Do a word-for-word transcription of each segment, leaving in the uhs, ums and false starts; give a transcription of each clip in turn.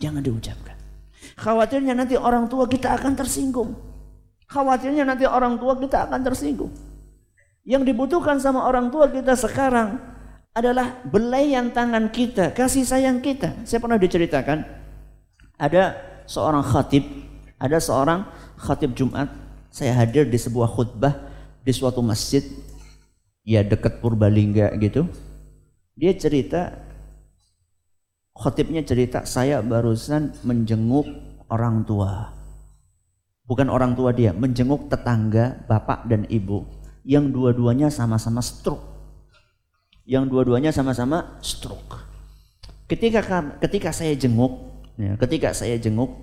Jangan diucapkan. Khawatirnya nanti orang tua kita akan tersinggung. Khawatirnya nanti orang tua kita akan tersinggung. Yang dibutuhkan sama orang tua kita sekarang adalah belayan tangan kita, kasih sayang kita. Saya pernah diceritakan, ada seorang khatib, ada seorang khatib Jumat. Saya hadir di sebuah khutbah di suatu masjid, ya dekat Purbalingga gitu. Dia cerita, khatibnya cerita, saya barusan menjenguk orang tua. Bukan orang tua dia, menjenguk tetangga, bapak dan ibu, yang dua-duanya sama-sama stroke. Yang dua-duanya sama-sama stroke. Ketika ketika saya jenguk, ya, ketika saya jenguk,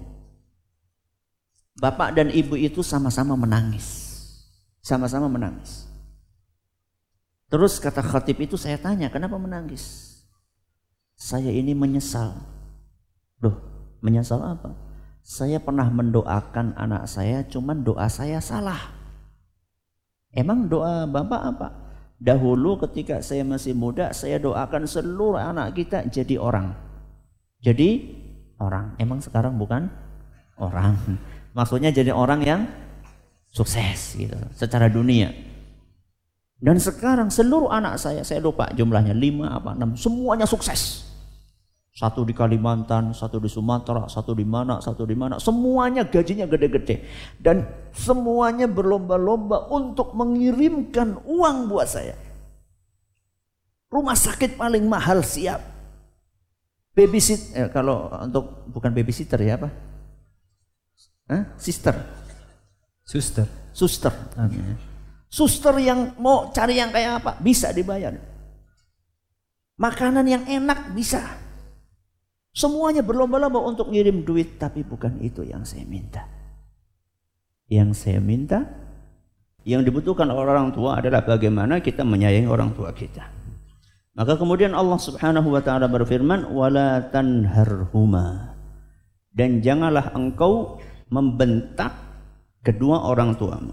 bapak dan ibu itu sama-sama menangis, sama-sama menangis. Terus kata khatib itu, saya tanya, kenapa menangis? Saya ini menyesal. Loh, menyesal apa? Saya pernah mendoakan anak saya, cuman doa saya salah. Emang doa bapak apa? Dahulu ketika saya masih muda, saya doakan seluruh anak kita jadi orang. Jadi orang. Emang sekarang bukan orang. Maksudnya jadi orang yang sukses gitu, secara dunia. Dan sekarang seluruh anak saya, saya lupa jumlahnya, lima apa enam, semuanya sukses. Satu di Kalimantan, satu di Sumatera, satu di mana, satu di mana. Semuanya gajinya gede-gede. Dan semuanya berlomba-lomba untuk mengirimkan uang buat saya. Rumah sakit paling mahal siap. Babysit, eh, kalau untuk bukan babysitter ya apa? Hah? Sister. Suster. Suster. Okay. Suster yang mau cari yang kayak apa? Bisa dibayar. Makanan yang enak bisa. Semuanya berlomba-lomba untuk ngirim duit, tapi bukan itu yang saya minta. Yang saya minta, yang dibutuhkan oleh orang tua adalah bagaimana kita menyayangi orang tua kita. Maka kemudian Allah Subhanahu wa taala berfirman, "Wala tanharhuma." Dan janganlah engkau membentak kedua orang tuamu.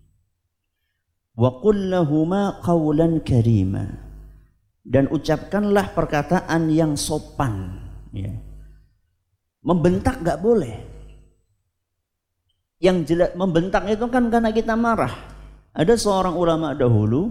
Wa qul lahuma qawlan karima. Dan ucapkanlah perkataan yang sopan. Ya. Membentak gak boleh. Yang jelas membentak itu kan karena kita marah. Ada seorang ulama dahulu,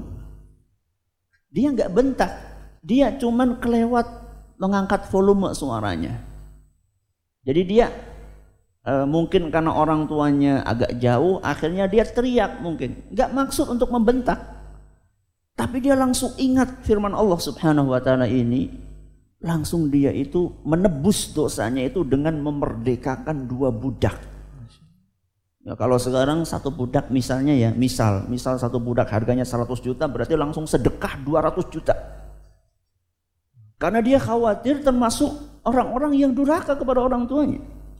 dia gak bentak, dia cuman kelewat mengangkat volume suaranya. Jadi dia e, mungkin karena orang tuanya agak jauh, akhirnya dia teriak mungkin. Gak maksud untuk membentak, tapi dia langsung ingat firman Allah Subhanahu wa taala ini. Langsung dia itu menebus dosanya itu dengan memerdekakan dua budak. Ya, kalau sekarang satu budak misalnya ya, misal, misal satu budak harganya seratus juta, berarti langsung sedekah dua ratus juta. Karena dia khawatir termasuk orang-orang yang durhaka kepada orang tuanya.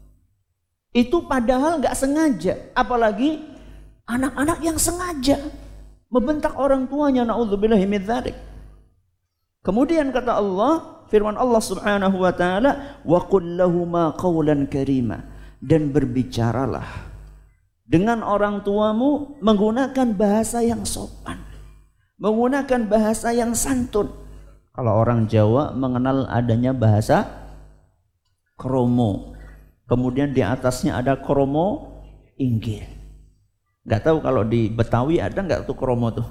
Itu padahal gak sengaja, apalagi anak-anak yang sengaja membentak orang tuanya, na'udzubillahi min dzalik. Kemudian kata Allah, firman Allah Subhanahu wa taala, wa qul lahuma qawlan karima, dan berbicaralah dengan orang tuamu menggunakan bahasa yang sopan, menggunakan bahasa yang santun. Kalau orang Jawa mengenal adanya bahasa kromo, kemudian di atasnya ada kromo inggil. Gak tahu kalau di Betawi ada nggak tuh kromo tuh?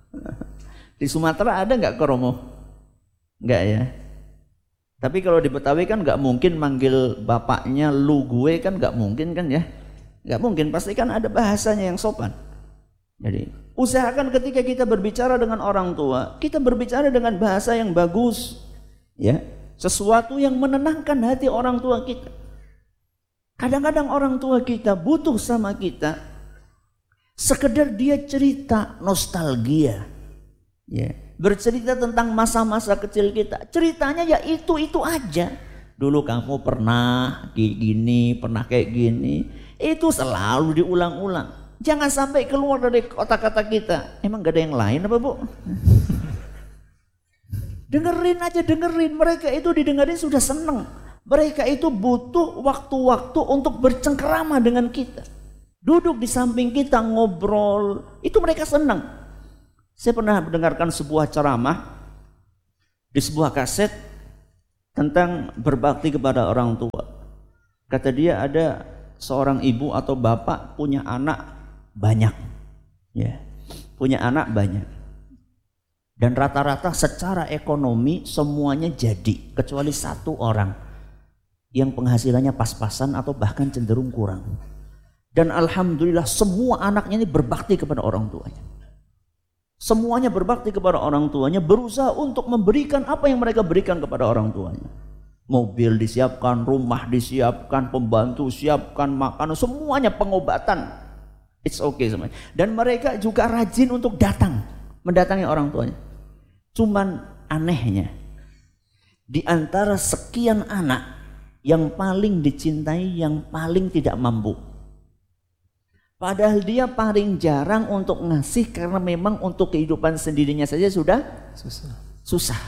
Di Sumatera ada nggak kromo? Enggak ya. Tapi kalau di Betawi kan enggak mungkin manggil bapaknya lu gue, kan enggak mungkin kan ya. Enggak mungkin, pasti kan ada bahasanya yang sopan. Jadi usahakan ketika kita berbicara dengan orang tua, kita berbicara dengan bahasa yang bagus, ya, sesuatu yang menenangkan hati orang tua kita. Kadang-kadang orang tua kita butuh sama kita sekedar dia cerita nostalgia, ya, bercerita tentang masa-masa kecil kita. Ceritanya ya itu-itu aja. Dulu kamu pernah kayak gini, pernah kayak gini. Itu selalu diulang-ulang. Jangan sampai keluar dari kata-kata kita. Emang gak ada yang lain apa bu? Dengerin aja, dengerin. Mereka itu didengerin sudah seneng. Mereka itu butuh waktu-waktu untuk bercengkerama dengan kita. Duduk di samping kita ngobrol. Itu mereka senang. Saya pernah mendengarkan sebuah ceramah di sebuah kaset tentang berbakti kepada orang tua. Kata dia ada seorang ibu atau bapak punya anak banyak, ya, punya anak banyak. Dan rata-rata secara ekonomi semuanya jadi, kecuali satu orang yang penghasilannya pas-pasan atau bahkan cenderung kurang. Dan alhamdulillah semua anaknya ini berbakti kepada orang tuanya. Semuanya berbakti kepada orang tuanya, berusaha untuk memberikan apa yang mereka berikan kepada orang tuanya. Mobil disiapkan, rumah disiapkan, pembantu siapkan, makanan, semuanya, pengobatan. It's okay semuanya. Dan mereka juga rajin untuk datang, mendatangi orang tuanya. Cuman anehnya, di antara sekian anak, yang paling dicintai, yang paling tidak mampu. Padahal dia paling jarang untuk ngasih karena memang untuk kehidupan sendirinya saja sudah susah. susah.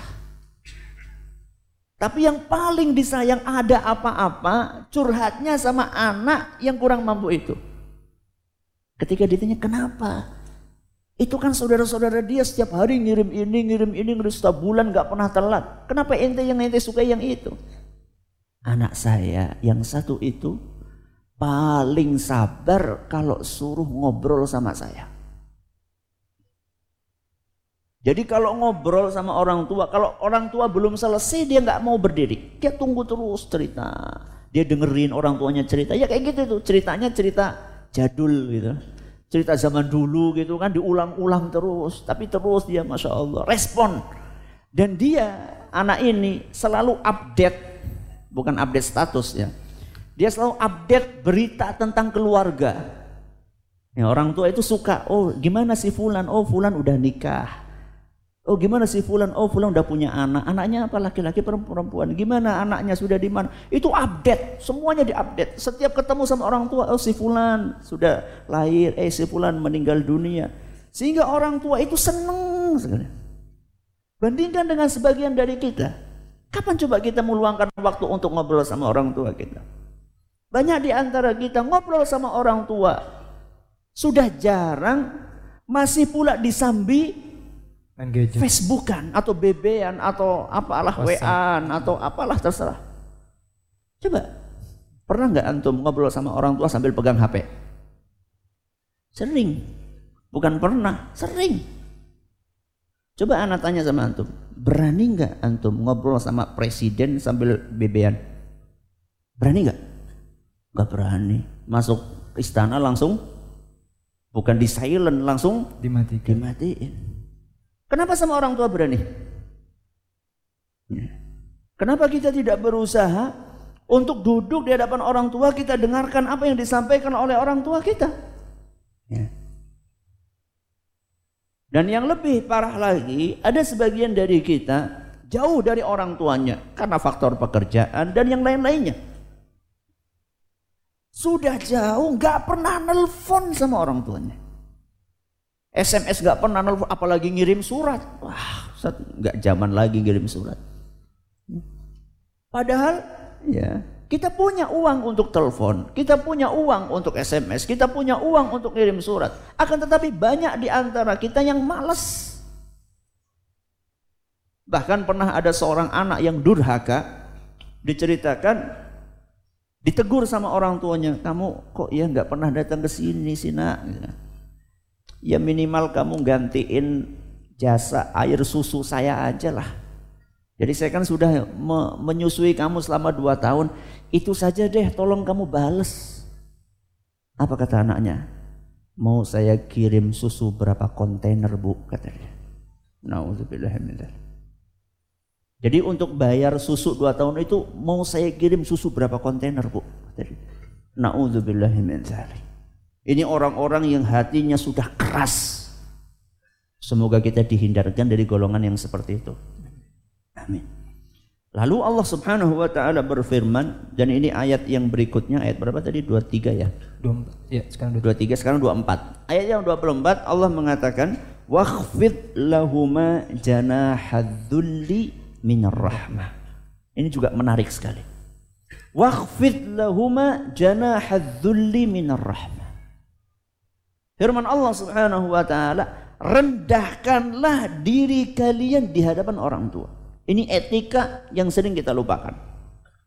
Tapi yang paling disayang ada apa-apa, curhatnya sama anak yang kurang mampu itu. Ketika ditanya kenapa? Itu kan saudara-saudara dia setiap hari ngirim ini, ngirim ini, ngirim setiap bulan gak pernah telat. Kenapa ente yang ente suka yang itu? Anak saya yang satu itu paling sabar kalau suruh ngobrol sama saya. Jadi kalau ngobrol sama orang tua, kalau orang tua belum selesai dia nggak mau berdiri, dia tunggu terus cerita, dia dengerin orang tuanya cerita, ya kayak gitu tuh ceritanya, cerita jadul gitu, cerita zaman dulu gitu kan, diulang-ulang terus, tapi terus dia masya Allah respon. Dan dia anak ini selalu update, bukan update status ya, dia selalu update berita tentang keluarga. Ya, orang tua itu suka, oh gimana si Fulan, oh Fulan udah nikah. Oh gimana si Fulan, oh Fulan udah punya anak, anaknya apa laki-laki perempuan, gimana anaknya sudah di mana, itu update, semuanya diupdate. Setiap ketemu sama orang tua, oh si Fulan sudah lahir, eh si Fulan meninggal dunia. Sehingga orang tua itu seneng sekali. Bandingkan dengan sebagian dari kita, kapan coba kita meluangkan waktu untuk ngobrol sama orang tua kita? Banyak di antara kita ngobrol sama orang tua sudah jarang, masih pula disambi Facebookan atau B B-an atau apalah W A-an atau apalah terserah. Coba, pernah nggak antum ngobrol sama orang tua sambil pegang H P? Sering, bukan pernah, sering. Coba anak tanya sama antum, berani nggak antum ngobrol sama presiden sambil B B-an? Berani nggak? Nggak berani. Masuk istana langsung, bukan di silent, langsung dimatikan. dimatiin. Kenapa sama orang tua berani? Kenapa kita tidak berusaha untuk duduk di hadapan orang tua kita, dengarkan apa yang disampaikan oleh orang tua kita? Ya. Dan yang lebih parah lagi, ada sebagian dari kita jauh dari orang tuanya karena faktor pekerjaan dan yang lain-lainnya. Sudah jauh, gak pernah nelpon sama orang tuanya. S M S gak pernah nelfon, apalagi ngirim surat. Wah, gak zaman lagi ngirim surat. Padahal ya, kita punya uang untuk telepon, kita punya uang untuk S M S, kita punya uang untuk ngirim surat. Akan tetapi banyak di antara kita yang malas. Bahkan pernah ada seorang anak yang durhaka, diceritakan, ditegur sama orang tuanya, kamu kok ya gak pernah datang ke sini sih nak. Ya minimal kamu gantiin jasa air susu saya aja lah. Jadi saya kan sudah me menyusui kamu selama dua tahun. Itu saja deh, tolong kamu bales. Apa kata anaknya? Mau saya kirim susu berapa kontainer bu? Kata dia. Nauzubillah min dzalik. Jadi untuk bayar susu dua tahun itu mau saya kirim susu berapa kontainer bu? Kata dia. Nauzubillah min dzalik. Ini orang-orang yang hatinya sudah keras. Semoga kita dihindarkan dari golongan yang seperti itu. Amin. Lalu Allah Subhanahu wa taala berfirman, dan ini ayat yang berikutnya, ayat berapa tadi? dua puluh tiga ya? dua puluh empat. Ya, sekarang dua puluh tiga, sekarang dua puluh empat. Ayat yang dua puluh empat Allah mengatakan, "Wakhfid lahuma janahadzulli minar rahmah." Ini juga menarik sekali. Wakhfid lahuma janahadzulli minar rahmah. Firman Allah Subhanahu wa taala, rendahkanlah diri kalian di hadapan orang tua. Ini etika yang sering kita lupakan.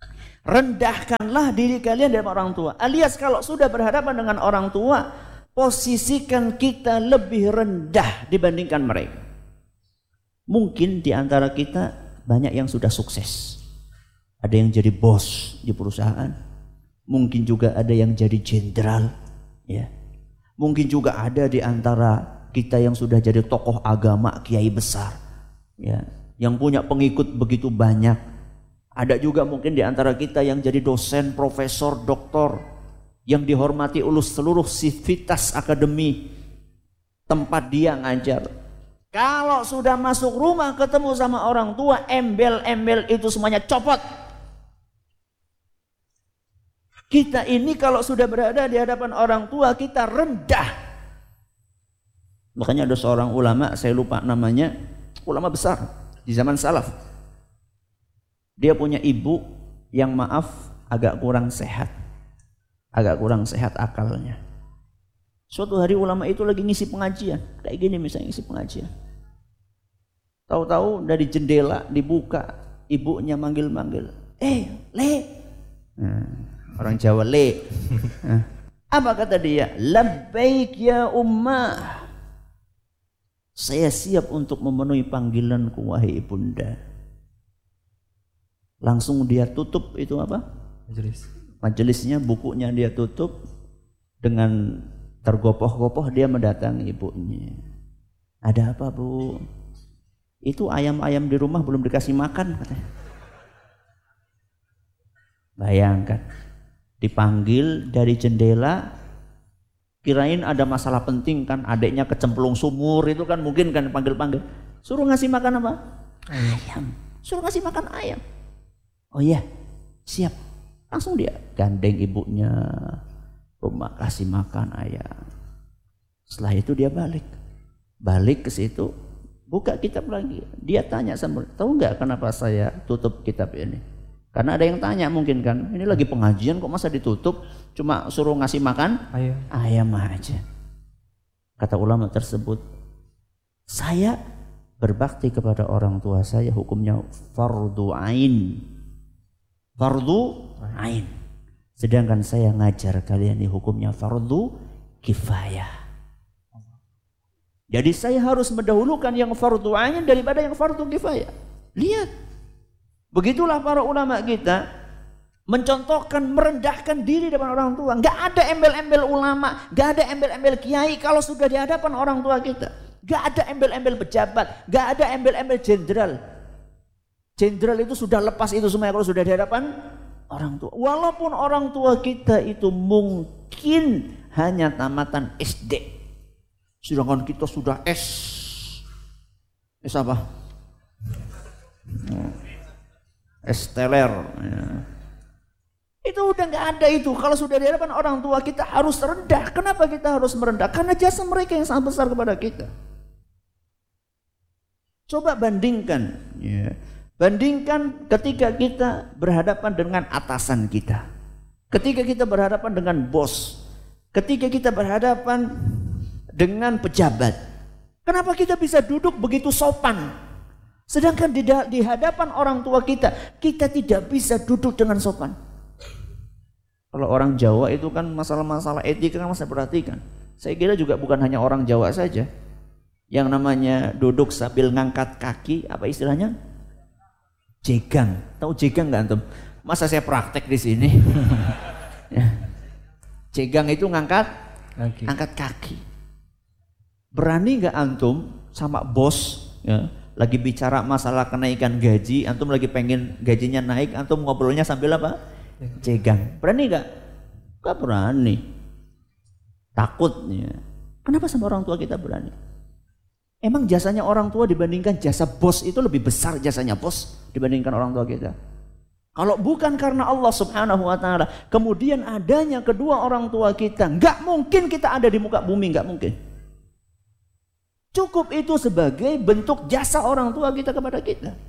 Rendahkanlah diri kalian dari orang tua. Alias kalau sudah berhadapan dengan orang tua, posisikan kita lebih rendah dibandingkan mereka. Mungkin di antara kita banyak yang sudah sukses. Ada yang jadi bos di perusahaan. Mungkin juga ada yang jadi jenderal. Ya. Mungkin juga ada di antara kita yang sudah jadi tokoh agama, kiai besar. Ya. Yang punya pengikut begitu banyak. Ada juga mungkin di antara kita yang jadi dosen, profesor, doktor, yang dihormati oleh seluruh sivitas akademi tempat dia ngajar. Kalau sudah masuk rumah ketemu sama orang tua, embel-embel itu semuanya copot. Kita ini kalau sudah berada di hadapan orang tua, kita rendah. Makanya ada seorang ulama, saya lupa namanya, ulama besar di zaman salaf. Dia punya ibu yang maaf agak kurang sehat. Agak kurang sehat akalnya. Suatu hari ulama itu lagi ngisi pengajian. Kayak gini misalnya ngisi pengajian. Tahu-tahu dari jendela dibuka. Ibunya manggil-manggil. Eh, Le. Nah, orang Jawa Le. Nah, apa kata dia? Labbaik ya ummah. Saya siap untuk memenuhi panggilanku wahai ibunda. Langsung dia tutup itu apa? Majelis. Majelisnya, bukunya dia tutup. Dengan tergopoh-gopoh dia mendatangi ibunya. Ada apa bu? Itu ayam-ayam di rumah belum dikasih makan katanya. Bayangkan, dipanggil dari jendela, kirain ada masalah penting kan, adiknya kecemplung sumur itu kan mungkin kan panggil-panggil. Suruh ngasih makan apa? Ayam. Suruh ngasih makan ayam. Oh iya, siap. Langsung dia gandeng ibunya, rumah kasih makan ayam. Setelah itu dia balik, balik ke situ, buka kitab lagi. Dia tanya sama, tahu nggak kenapa saya tutup kitab ini? Karena ada yang tanya mungkin kan, ini lagi pengajian kok masa ditutup? Cuma suruh ngasih makan ayam, ayam aja. Kata ulama tersebut, saya berbakti kepada orang tua saya hukumnya fardu ain. Fardu ain. Sedangkan saya ngajar kalian ini hukumnya fardu kifayah. Jadi saya harus mendahulukan yang fardu ain daripada yang fardu kifayah. Lihat. Begitulah para ulama kita mencontohkan, merendahkan diri depan orang tua. Enggak ada embel-embel ulama, enggak ada embel-embel kiai kalau sudah di hadapan orang tua kita. Enggak ada embel-embel pejabat, enggak ada embel-embel jenderal. Jenderal itu sudah lepas itu semua kalau sudah di hadapan orang tua. Walaupun orang tua kita itu mungkin hanya tamatan S D. Sedangkan kita sudah S. S apa? S teler. Ya. Itu udah nggak ada itu. Kalau sudah di hadapan orang tua kita harus rendah. Kenapa kita harus merendah? Karena jasa mereka yang sangat besar kepada kita. Coba bandingkan. Ya. Bandingkan ketika kita berhadapan dengan atasan kita. Ketika kita berhadapan dengan bos. Ketika kita berhadapan dengan pejabat. Kenapa kita bisa duduk begitu sopan? Sedangkan di, di hadapan orang tua kita, kita tidak bisa duduk dengan sopan. Kalau orang Jawa itu kan masalah-masalah etika kan masih perhatikan. Saya kira juga bukan hanya orang Jawa saja. Yang namanya duduk sambil ngangkat kaki, apa istilahnya? Jegang. Tahu jegang nggak antum? Masa saya praktek di sini? Ya. Jegang itu ngangkat kaki. Angkat kaki. Berani nggak antum sama bos ya, lagi bicara masalah kenaikan gaji, antum lagi pengen gajinya naik, antum ngobrolnya sambil apa? Jegang. Berani nggak? Nggak berani. Takutnya. Kenapa sama orang tua kita berani? Emang jasanya orang tua dibandingkan jasa bos itu lebih besar jasanya bos dibandingkan orang tua kita. Kalau bukan karena Allah Subhanahu wa taala, kemudian adanya kedua orang tua kita, enggak mungkin kita ada di muka bumi, enggak mungkin. Cukup itu sebagai bentuk jasa orang tua kita kepada kita.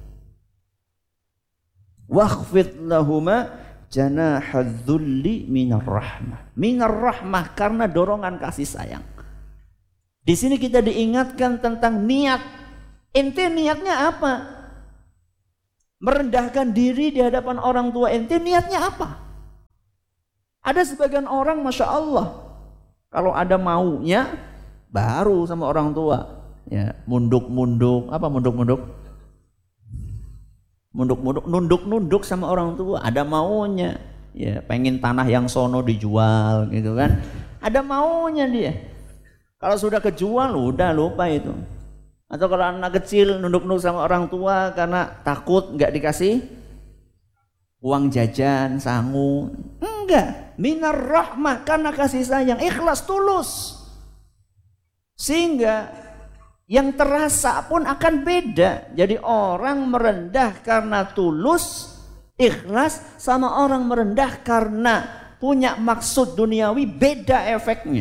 Wakhfid lahuma janahadzulli minar rahmah. Minar rahmah karena dorongan kasih sayang. Di sini kita diingatkan tentang niat. Ente niatnya apa? merendahkan diri di hadapan orang tua ente niatnya apa? Ada sebagian orang Masya Allah kalau ada maunya baru sama orang tua ya munduk-munduk apa munduk-munduk munduk-munduk nunduk-nunduk sama orang tua, ada maunya ya pengen tanah yang sono dijual gitu kan, ada maunya dia. Kalau sudah kejual udah lupa itu. Atau kalau anak kecil nunduk-nunduk sama orang tua karena takut nggak dikasih uang jajan, sangu. Enggak, minar rahmah, karena kasih sayang, ikhlas, tulus. Sehingga yang terasa pun akan beda. Jadi orang merendah karena tulus, ikhlas, sama orang merendah karena punya maksud duniawi, beda efeknya.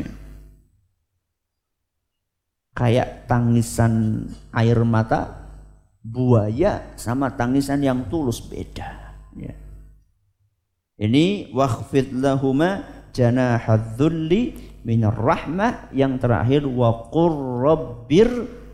Kayak tangisan air mata buaya sama tangisan yang tulus beda ya. Ini wakhfid lahuma janahadzulli minar rahmah, yang terakhir wa qur rabbir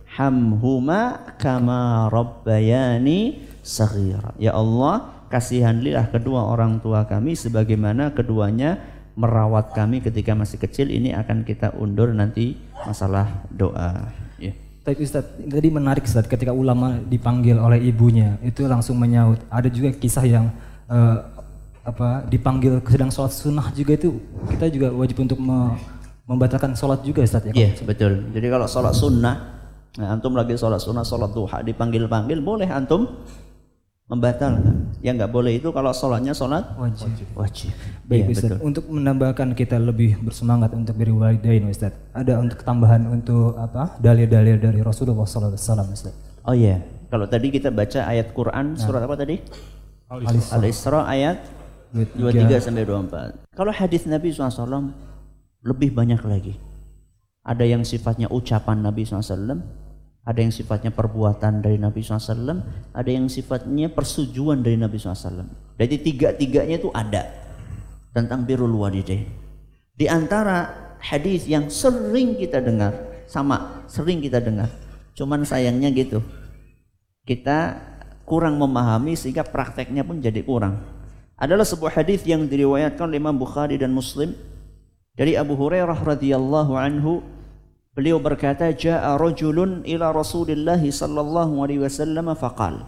hamhuma kama rabbayani saghira. Ya Allah, kasihanlilah kedua orang tua kami sebagaimana keduanya merawat kami ketika masih kecil. Ini akan kita undur nanti masalah doa ya. Tapi Ustaz, tadi menarik Ustaz, ketika ulama dipanggil oleh ibunya itu langsung menyaut. Ada juga kisah yang uh, apa dipanggil sedang sholat sunnah juga, itu kita juga wajib untuk me, membatalkan sholat juga Ustaz ya? Iya yeah, betul. Jadi kalau sholat sunnah, nah, antum lagi sholat sunnah, sholat duha dipanggil-panggil, boleh antum membatalkan. Yang nggak boleh itu kalau sholatnya sholat wajib. Wajib. Baik Ya, Ustaz, betul. untuk menambahkan kita lebih bersemangat untuk beri walidain Ustaz, ada untuk tambahan untuk apa dalil-dalil dari Rasulullah shallallahu alaihi wasallam Ustaz? Oh iya, yeah. Kalau tadi kita baca ayat Quran surat nah. apa tadi? Al-Isra, Al-Isra ayat dua puluh tiga sampai dua puluh empat. Kalau hadis Nabi shallallahu alaihi wasallam lebih banyak lagi. Ada yang sifatnya ucapan Nabi shallallahu alaihi wasallam, ada yang sifatnya perbuatan dari Nabi shallallahu alaihi wasallam, ada yang sifatnya persetujuan dari Nabi shallallahu alaihi wasallam. Jadi tiga-tiganya itu ada tentang birrul walidain. Di antara hadis yang sering kita dengar, sama sering kita dengar, cuman sayangnya gitu, kita kurang memahami sehingga prakteknya pun jadi kurang. Adalah sebuah hadis yang diriwayatkan oleh Imam Bukhari dan Muslim dari Abu Hurairah radhiyallahu anhu. Beliau berkata, "Ja'a rajulun ila Rasulillah sallallahu alaihi wasallam faqal."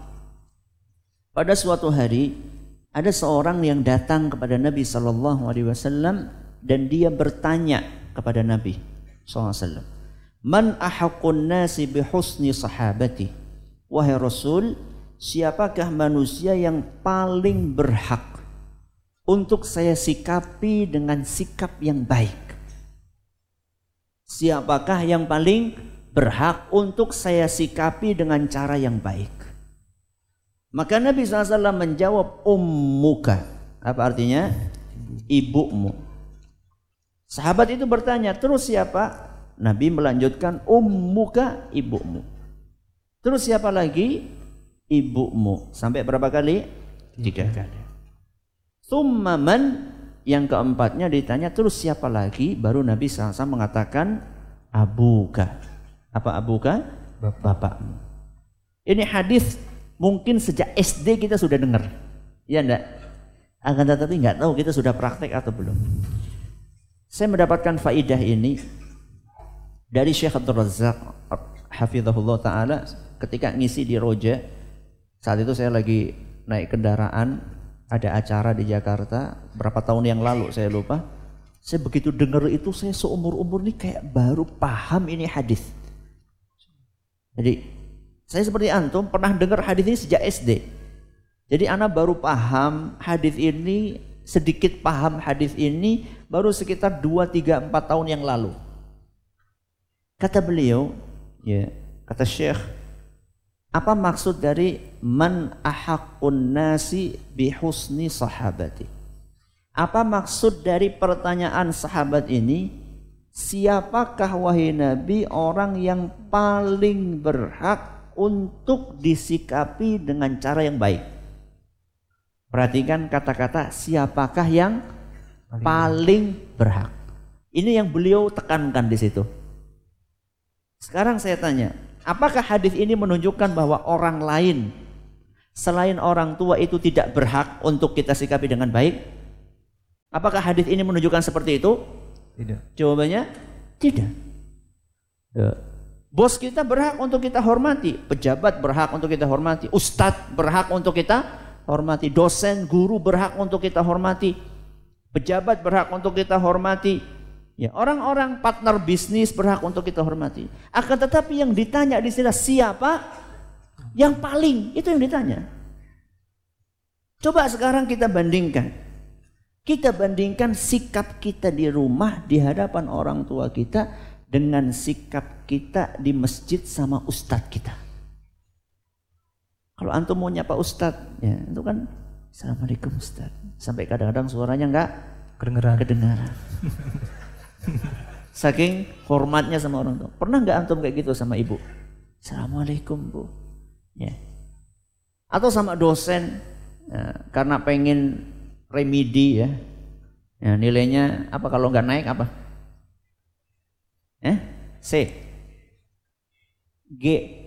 Pada suatu hari ada seorang yang datang kepada Nabi sallallahu alaihi wasallam dan dia bertanya kepada Nabi sallallahu alaihi wasallam, "Man ahaqqun nasi bi husni sahabati?" Wahai Rasul, siapakah manusia yang paling berhak untuk saya sikapi dengan sikap yang baik? Siapakah yang paling berhak untuk saya sikapi dengan cara yang baik? Maka Nabi shallallahu alaihi wasallam menjawab, ummuka. Apa artinya? Ibumu. Sahabat itu bertanya, terus siapa? Nabi melanjutkan, ummuka, ibumu. Terus siapa lagi? Ibumu. Sampai berapa kali? Tiga kali. Tsumma man, yang keempatnya ditanya, terus siapa lagi? Baru Nabi shallallahu alaihi wasallam mengatakan, abuka. Apa abuka? Bapakmu. Ini hadis mungkin sejak S D kita sudah dengar, ya enggak? Akan tetapi enggak tahu kita sudah praktek atau belum. Saya mendapatkan faidah ini dari Syekh Abdul Razak hafizahullah taala ketika ngisi di Roja. Saat itu saya lagi naik kendaraan, ada acara di Jakarta berapa tahun yang lalu saya lupa. Saya begitu dengar itu, saya seumur-umur ini kayak baru paham ini hadis. Jadi saya seperti antum pernah dengar hadis ini sejak S D. Jadi anak baru paham hadis ini, sedikit paham hadis ini baru sekitar dua, tiga, empat tahun yang lalu. Kata beliau, ya, kata Syekh, apa maksud dari man ahaqqun nasi bi husni sahabati? Apa maksud dari pertanyaan sahabat ini? Siapakah wahai Nabi orang yang paling berhak untuk disikapi dengan cara yang baik? Perhatikan kata-kata siapakah yang paling, paling berhak. Ini yang beliau tekankan di situ. Sekarang saya tanya, apakah hadis ini menunjukkan bahwa orang lain selain orang tua itu tidak berhak untuk kita sikapi dengan baik? Apakah hadis ini menunjukkan seperti itu? Tidak. Jawabannya tidak. Ya. Bos kita berhak untuk kita hormati, pejabat berhak untuk kita hormati, ustadz berhak untuk kita hormati, dosen, guru berhak untuk kita hormati, pejabat berhak untuk kita hormati, ya, orang-orang partner bisnis berhak untuk kita hormati. Akan tetapi yang ditanya di sini siapa yang paling, itu yang ditanya. Coba sekarang kita bandingkan, kita bandingkan sikap kita di rumah di hadapan orang tua kita dengan sikap kita di masjid sama ustadz kita. Kalau antum mau nyapa ustadz, ya itu kan Assalamualaikum ustadz. Sampai kadang-kadang suaranya enggak kedengeran. kedengaran. Saking hormatnya sama orang tua. Pernah enggak antum kayak gitu sama ibu? Assalamualaikum bu. Ya. Atau sama dosen, ya, karena pengen remedi ya. Ya, nilainya apa kalau enggak naik apa? Eh? C. G.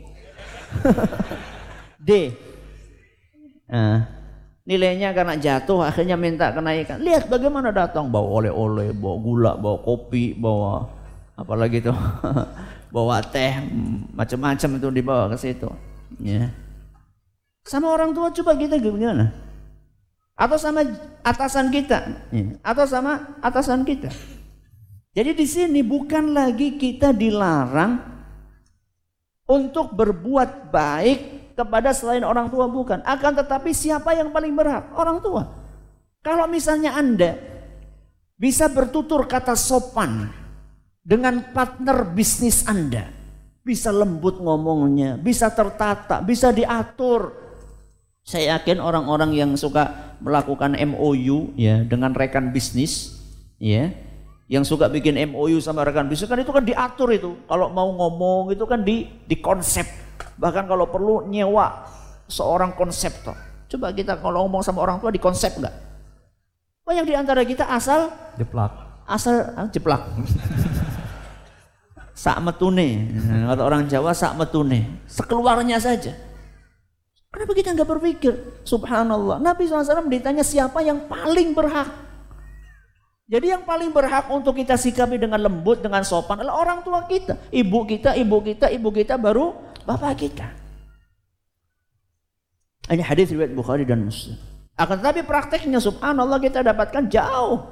D. Nah, nilainya karena jatuh akhirnya minta kenaikan. Lihat bagaimana datang bawa oleh-oleh, bawa gula, bawa kopi, bawa apalagi tuh bawa teh, macam-macam itu dibawa ke situ. Ya. Sama orang tua coba kita gimana? Atau sama atasan kita, ya. Atau sama atasan kita. Jadi di sini bukan lagi kita dilarang untuk berbuat baik kepada selain orang tua, bukan. Akan tetapi siapa yang paling berhak? Orang tua. Kalau misalnya Anda bisa bertutur kata sopan dengan partner bisnis Anda, bisa lembut ngomongnya, bisa tertata, bisa diatur. Saya yakin orang-orang yang suka melakukan M O U ya dengan rekan bisnis, ya, yang suka bikin M O U sama rekan bisnis kan itu kan diatur itu. Kalau mau ngomong itu kan di di konsep. Bahkan kalau perlu nyewa seorang konseptor. Coba kita kalau ngomong sama orang tua di konsep enggak? Banyak di antara kita asal jeplak. Asal ah, jeplak. Sak metune. Kata orang Jawa sak metune. Sekeluarnya saja. Kenapa kita enggak berpikir? Subhanallah. Nabi shallallahu alaihi wasallam ditanya siapa yang paling berhak? Jadi yang paling berhak untuk kita sikapi dengan lembut, dengan sopan adalah orang tua kita. Ibu kita, ibu kita, ibu kita baru bapak kita. Ini hadis riwayat Bukhari dan Muslim. Akan tetapi prakteknya subhanallah kita dapatkan jauh.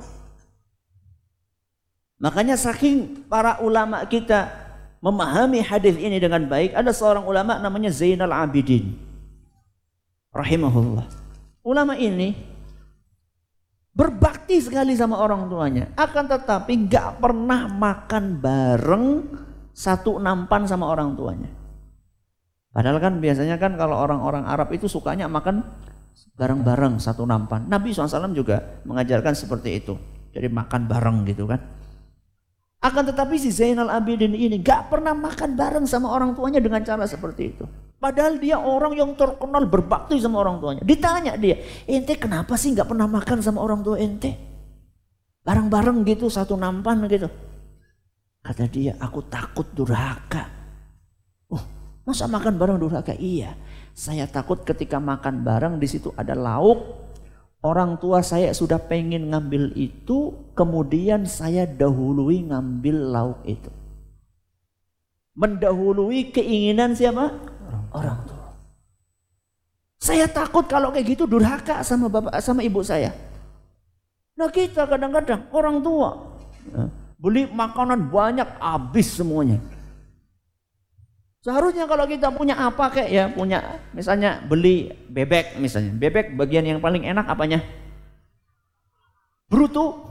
Makanya saking para ulama kita memahami hadis ini dengan baik, ada seorang ulama namanya Zainal Abidin rahimahullah. Ulama ini berbakti sekali sama orang tuanya, akan tetapi gak pernah makan bareng satu nampan sama orang tuanya. Padahal kan biasanya kan kalau orang-orang Arab itu sukanya makan bareng-bareng satu nampan. Nabi shallallahu alaihi wasallam juga mengajarkan seperti itu. Jadi makan bareng gitu kan. Akan tetapi si Zainal Abidin ini gak pernah makan bareng sama orang tuanya dengan cara seperti itu. Padahal dia orang yang terkenal berbakti sama orang tuanya. Ditanya dia, ente kenapa sih gak pernah makan sama orang tua ente? Bareng-bareng gitu satu nampan gitu. Kata dia, aku takut durhaka. Oh, masa makan bareng durhaka? Iya, saya takut ketika makan bareng di situ ada lauk. Orang tua saya sudah pengen ngambil itu, kemudian saya dahului ngambil lauk itu. Mendahului keinginan siapa? Orang tua. Saya takut kalau kayak gitu durhaka sama bapak sama ibu saya. Nah kita kadang-kadang orang tua beli makanan banyak habis semuanya. Seharusnya kalau kita punya apa kayak ya punya misalnya beli bebek misalnya. Bebek bagian yang paling enak apanya? Bruto.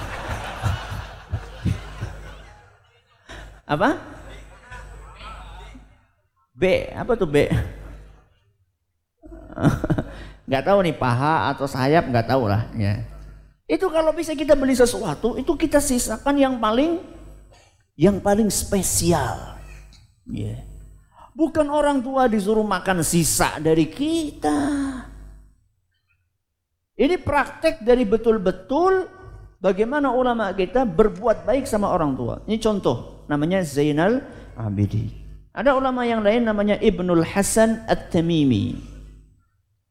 Apa? B, apa tuh B? Nggak tahu nih paha atau sayap nggak tahu lah ya. Itu kalau bisa kita beli sesuatu itu kita sisakan yang paling yang paling spesial. Ya. Yeah. Bukan orang tua disuruh makan sisa dari kita. Ini praktek dari betul-betul bagaimana ulama kita berbuat baik sama orang tua. Ini contoh namanya Zainal Abidin. Ada ulama yang lain namanya Ibnul Hasan At-Tamimi.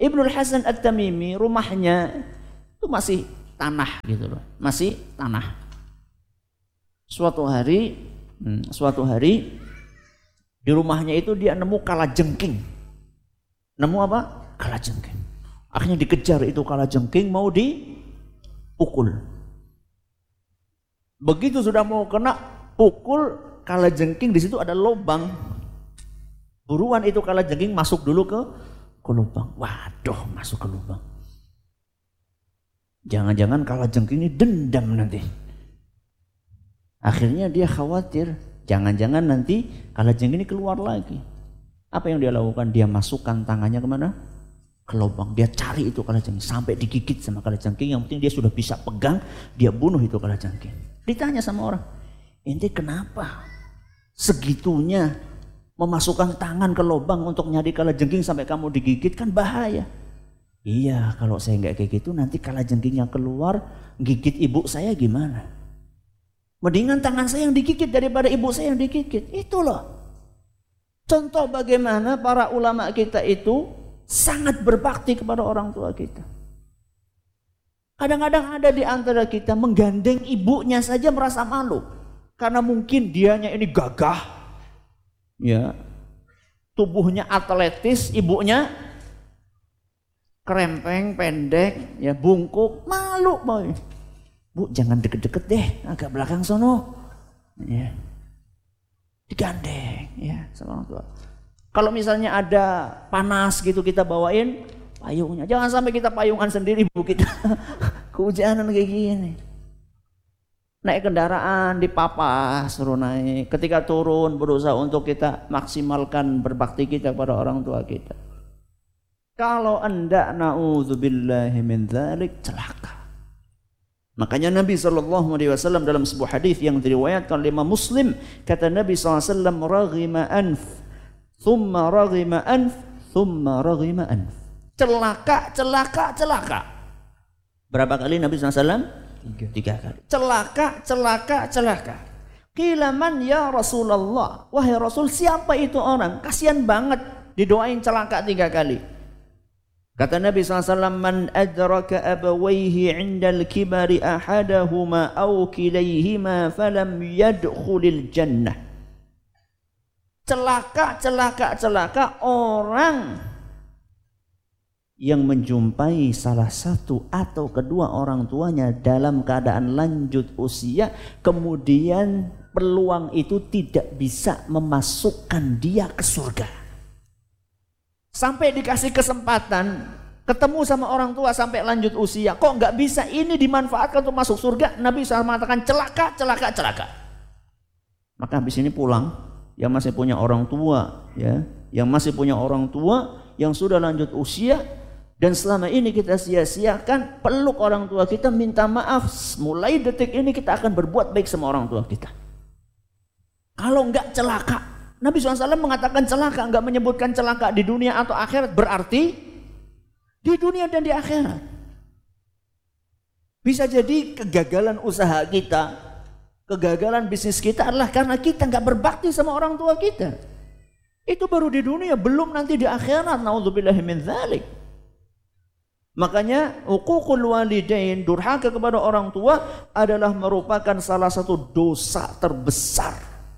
Ibnul Hasan At-Tamimi rumahnya itu masih tanah gitu loh, masih tanah. Suatu hari, hmm, suatu hari di rumahnya itu dia nemu kalajengking. Nemu apa? Kalajengking. Akhirnya dikejar itu kalajengking, mau dipukul. Begitu sudah mau kena pukul kalajengking, di situ ada lubang. Buruan itu kalajengking masuk dulu ke ke lubang. Waduh, masuk ke lubang. Jangan-jangan kalajengking ini dendam nanti. Akhirnya dia khawatir, jangan-jangan nanti kalajengking ini keluar lagi. Apa yang dia lakukan? Dia masukkan tangannya kemana? Ke lubang. Dia cari itu kalajengking sampai digigit sama kalajengking. Yang penting dia sudah bisa pegang, dia bunuh itu kalajengking. Ditanya sama orang, "Ente kenapa segitunya memasukkan tangan ke lubang untuk nyari kalajengking sampai kamu digigit? Kan bahaya." "Iya, kalau saya nggak kayak gitu nanti kalajengking yang keluar gigit ibu saya gimana? Mendingan tangan saya yang digigit daripada ibu saya yang digigit." Itu loh contoh bagaimana para ulama kita itu sangat berbakti kepada orang tua kita. Kadang-kadang ada di antara kita menggandeng ibunya saja merasa malu karena mungkin dianya ini gagah, ya, tubuhnya atletis, ibunya kerempeng, pendek, ya, bungkuk, malu boy. "Bu, jangan deket-deket deh, agak belakang sono." Ya. Digandeng, ya, sama orang tua. Kalau misalnya ada panas gitu kita bawain payungnya. Jangan sampai kita payungan sendiri, Bu, kita kehujanan kayak gini. Naik kendaraan dipapas, suruh naik. Ketika turun berusaha untuk kita maksimalkan berbakti kita pada orang tua kita. Kalau anda na'udzubillahi min dzalik, celaka. Makanya Nabi shallallahu alaihi wasallam dalam sebuah hadis yang diriwayatkan oleh Imam Muslim, kata Nabi shallallahu alaihi wasallam, "Raghima anf, thumma raghima anf, thumma raghima anf." Celaka, celaka, celaka. Berapa kali Nabi shallallahu alaihi wasallam? Tiga. Tiga kali. Celaka, celaka, celaka. Qila man ya Rasulullah? Wahai Rasul, siapa itu orang? Kasihan banget didoain celaka tiga kali. Kata Nabi shallallahu alaihi wasallam, "Man adraka abawaihi 'indal kibari ahadahuma aw kilayhima falam yadkhulil jannah." Celaka, celaka, celaka orang yang menjumpai salah satu atau kedua orang tuanya dalam keadaan lanjut usia, kemudian peluang itu tidak bisa memasukkan dia ke surga. Sampai dikasih kesempatan ketemu sama orang tua sampai lanjut usia, kok nggak bisa ini dimanfaatkan untuk masuk surga? Nabi shallallahu alaihi wasallam mengatakan celaka, celaka, celaka. Maka habis ini pulang, yang masih punya orang tua, ya, yang masih punya orang tua yang sudah lanjut usia, dan selama ini kita sia-siakan, peluk orang tua kita, minta maaf. Mulai detik ini kita akan berbuat baik sama orang tua kita. Kalau enggak celaka, Nabi shallallahu alaihi wasallam mengatakan celaka, enggak menyebutkan celaka di dunia atau akhirat, berarti di dunia dan di akhirat. Bisa jadi kegagalan usaha kita, kegagalan bisnis kita adalah karena kita enggak berbakti sama orang tua kita. Itu baru di dunia, belum nanti di akhirat. Naudzubillahi min dzalik. Makanya uququl walidain, durhaka kepada orang tua, adalah merupakan salah satu dosa terbesar.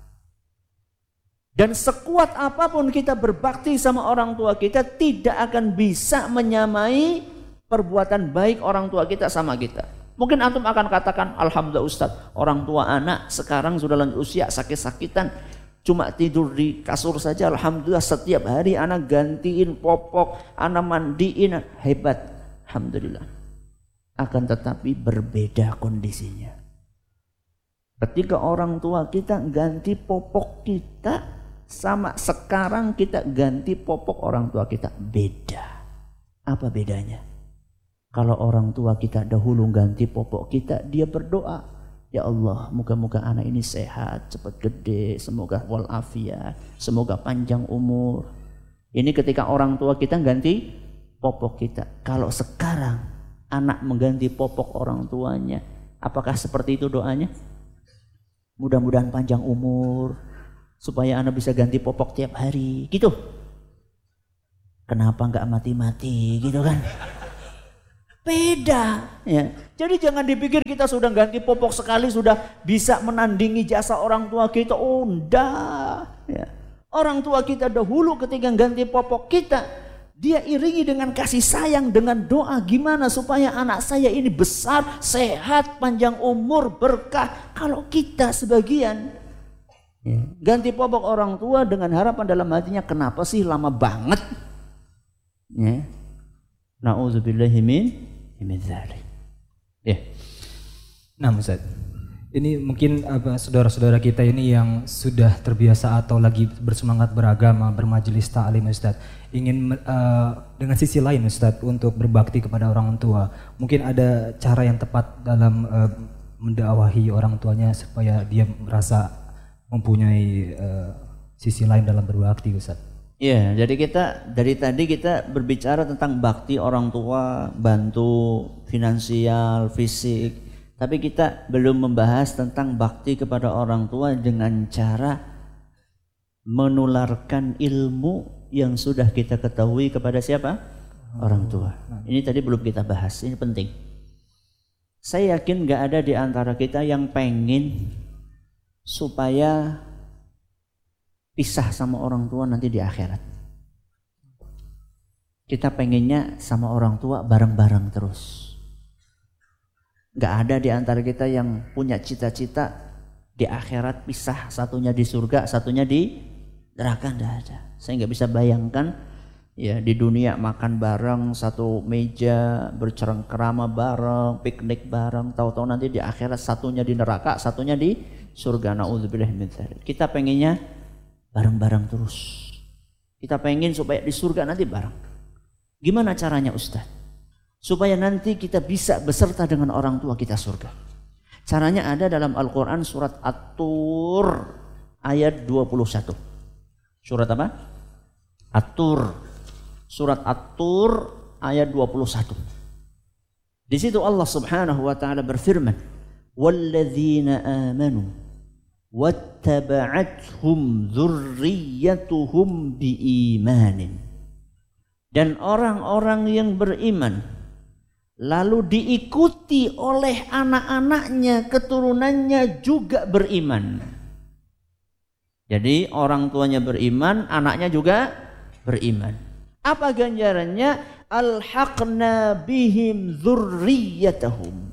Dan sekuat apapun kita berbakti sama orang tua kita, tidak akan bisa menyamai perbuatan baik orang tua kita sama kita. Mungkin antum akan katakan, "Alhamdulillah Ustaz, orang tua anak sekarang sudah lanjut usia, sakit-sakitan, cuma tidur di kasur saja. Alhamdulillah setiap hari anak gantiin popok, anak mandiin, hebat. Alhamdulillah." Akan tetapi berbeda kondisinya. Ketika orang tua kita ganti popok kita, sama sekarang kita ganti popok orang tua kita, beda. Apa bedanya? Kalau orang tua kita dahulu ganti popok kita, dia berdoa, "Ya Allah, moga-moga anak ini sehat, cepat gede, semoga walafiat, semoga panjang umur." Ini ketika orang tua kita ganti popok kita. Kalau sekarang anak mengganti popok orang tuanya, apakah seperti itu doanya? Mudah-mudahan panjang umur, supaya anak bisa ganti popok tiap hari, gitu. kenapa nggak mati-mati gitu kan? Beda ya. Jadi jangan dipikir kita sudah ganti popok sekali sudah bisa menandingi jasa orang tua kita. Oh enggak ya. Orang tua kita dahulu ketika ganti popok kita, dia iringi dengan kasih sayang, dengan doa gimana supaya anak saya ini besar, sehat, panjang umur, berkah. Kalau kita sebagian ya, ganti popok orang tua dengan harapan dalam hatinya, kenapa sih lama banget ya. Na'udzubillahi min ya. Nah Ustaz, ini mungkin apa saudara-saudara kita ini yang sudah terbiasa atau lagi bersemangat beragama, bermajelis ta'lim Ustaz, ingin uh, dengan sisi lain Ustaz untuk berbakti kepada orang tua. Mungkin ada cara yang tepat dalam uh, mendakwahi orang tuanya supaya dia merasa mempunyai uh, sisi lain dalam berbakti Ustaz. Ya, jadi kita dari tadi kita berbicara tentang bakti orang tua, bantu finansial, fisik. Tapi kita belum membahas tentang bakti kepada orang tua dengan cara menularkan ilmu yang sudah kita ketahui kepada siapa? Orang tua. Ini tadi belum kita bahas, ini penting. Saya yakin gak ada di antara kita yang pengen supaya pisah sama orang tua nanti di akhirat. Kita pengennya sama orang tua bareng-bareng terus. Gak ada di antara kita yang punya cita-cita di akhirat pisah, satunya di surga, satunya di neraka. Gak ada. Saya gak bisa bayangkan ya di dunia makan bareng satu meja, bercengkrama bareng, piknik bareng, tahu-tahu nanti di akhirat satunya di neraka, satunya di surga. Na'udzubillah min dzalik. Kita pengennya bareng-bareng terus. Kita pengen supaya di surga nanti bareng. Gimana caranya Ustaz? Supaya nanti kita bisa beserta dengan orang tua kita surga. Caranya ada dalam Al-Quran surat At-Tur ayat dua puluh satu. Surat apa? At-Tur. Surat At-Tur ayat dua puluh satu. Di situ Allah Subhanahu wa taala berfirman, "Walladzina amanu wattaba'athum dzurriyyatuhum biimanin." Dan orang-orang yang beriman lalu diikuti oleh anak-anaknya, keturunannya juga beriman. Jadi orang tuanya beriman, anaknya juga beriman. Apa ganjarannya? Alhaqna bihim dzurriyyatahum.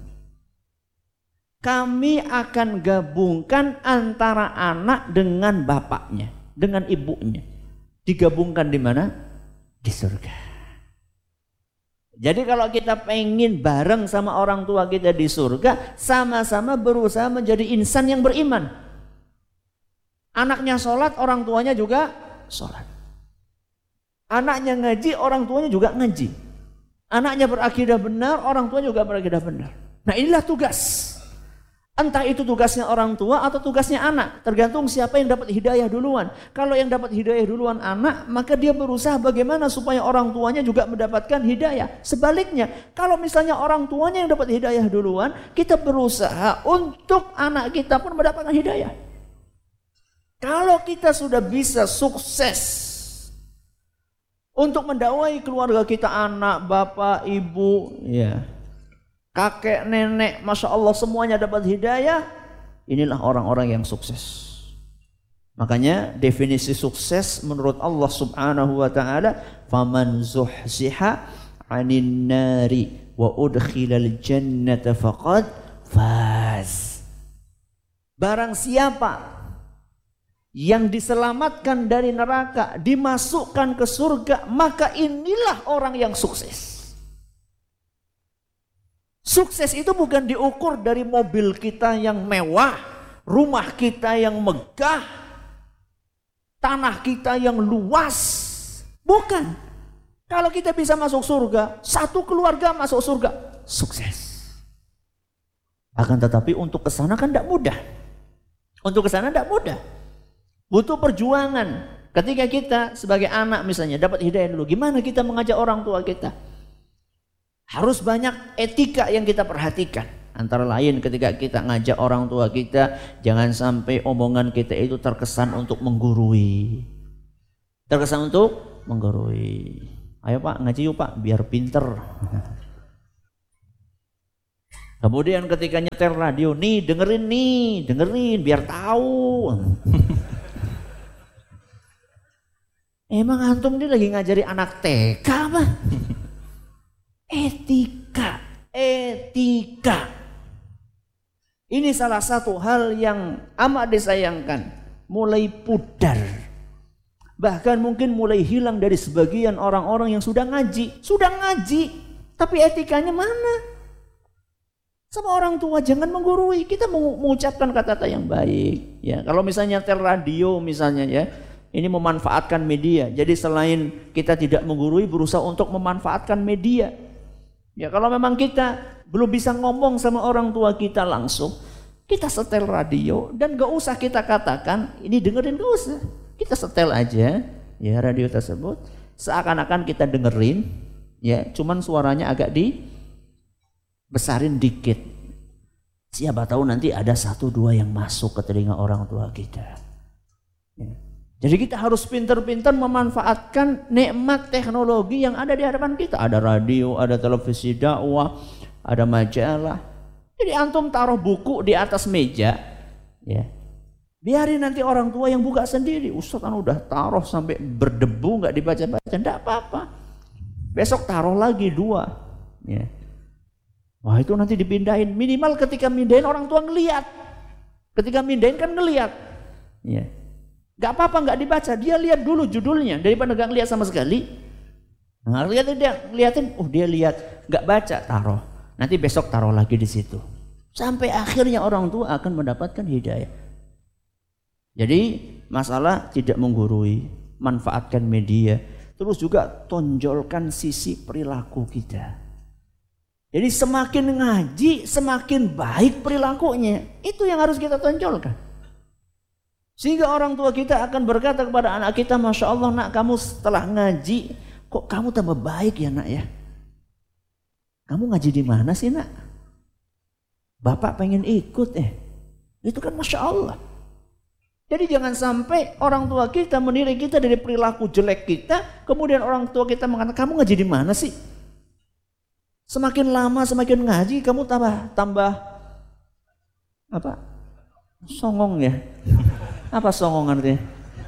Kami akan gabungkan antara anak dengan bapaknya, dengan ibunya. Digabungkan di mana? Di surga. Jadi kalau kita pengen bareng sama orang tua kita di surga, sama-sama berusaha menjadi insan yang beriman. Anaknya sholat, orang tuanya juga sholat. Anaknya ngaji, orang tuanya juga ngaji. Anaknya berakidah benar, orang tuanya juga berakidah benar. Nah inilah tugas. Entah itu tugasnya orang tua atau tugasnya anak, tergantung siapa yang dapat hidayah duluan. Kalau yang dapat hidayah duluan anak, maka dia berusaha bagaimana supaya orang tuanya juga mendapatkan hidayah. Sebaliknya, kalau misalnya orang tuanya yang dapat hidayah duluan, kita berusaha untuk anak kita pun mendapatkan hidayah. Kalau kita sudah bisa sukses untuk mendakwai keluarga kita, anak, bapak, ibu, ya, kakek, nenek, masya Allah semuanya dapat hidayah. Inilah orang-orang yang sukses. Makanya definisi sukses menurut Allah Subhanahu wa taala, faman zuhziha 'anil nari wa udkhilal jannata faqad faz. Barang siapa yang diselamatkan dari neraka, dimasukkan ke surga, maka inilah orang yang sukses. Sukses itu bukan diukur dari mobil kita yang mewah, rumah kita yang megah, tanah kita yang luas. Bukan. Kalau kita bisa masuk surga, satu keluarga masuk surga, sukses. Akan tetapi untuk kesana kan tidak mudah. Untuk kesana tidak mudah. Butuh perjuangan. Ketika kita sebagai anak misalnya dapat hidayah dulu, gimana kita mengajak orang tua kita? Harus banyak etika yang kita perhatikan. Antara lain ketika kita ngajak orang tua kita, jangan sampai omongan kita itu terkesan untuk menggurui. Terkesan untuk menggurui. Ayo Pak, ngaji yuk Pak, biar pinter. Kemudian ketika nyetel radio, nih dengerin nih, dengerin biar tahu. Emang antum ini lagi ngajari anak T K apa? Etika, etika. Ini salah satu hal yang amat disayangkan, mulai pudar. Bahkan mungkin mulai hilang dari sebagian orang-orang yang sudah ngaji. Sudah ngaji, tapi etikanya mana? Sama orang tua jangan menggurui. Kita mengucapkan kata-kata yang baik. Ya, kalau misalnya tel radio misalnya ya, ini memanfaatkan media. Jadi selain kita tidak menggurui, berusaha untuk memanfaatkan media. Ya, kalau memang kita belum bisa ngomong sama orang tua kita langsung, kita setel radio dan gak usah kita katakan ini dengerin, gak usah. Kita setel aja ya radio tersebut, seakan-akan kita dengerin, ya, cuman suaranya agak dibesarin dikit. Siapa tahu nanti ada satu dua yang masuk ke telinga orang tua kita. Ya. Jadi kita harus pintar-pintar memanfaatkan nikmat teknologi yang ada di hadapan kita. Ada radio, ada televisi dakwah, ada majalah. Jadi antum taruh buku di atas meja, ya. Biarin nanti orang tua yang buka sendiri. Ustaz kan udah taruh sampai berdebu nggak dibaca-baca, enggak apa-apa. Besok taruh lagi dua. Ya. Wah itu nanti dipindahin. Minimal ketika mindahin orang tua ngeliat. Ketika mindahin kan ngeliat. Ya. Nggak apa-apa nggak dibaca. Dia lihat dulu judulnya daripada nggak ngeliat sama sekali. Nah, lihat dia liatin. Oh dia lihat nggak baca taruh. Nanti besok taruh lagi di situ. Sampai akhirnya orang tua akan mendapatkan hidayah. Jadi masalah tidak menggurui, manfaatkan media, terus juga tonjolkan sisi perilaku kita. Jadi semakin ngaji, semakin baik perilakunya. Itu yang harus kita tonjolkan. Sehingga orang tua kita akan berkata kepada anak kita, Masya Allah nak, kamu setelah ngaji, kok kamu tambah baik ya nak ya? Kamu ngaji di mana sih nak? Bapak pengen ikut eh. Itu kan Masya Allah. Jadi jangan sampai orang tua kita menilai kita dari perilaku jelek kita, kemudian orang tua kita mengatakan, kamu ngaji di mana sih? Semakin lama semakin ngaji, kamu tambah tambah apa? Songong ya? Apa songong artinya?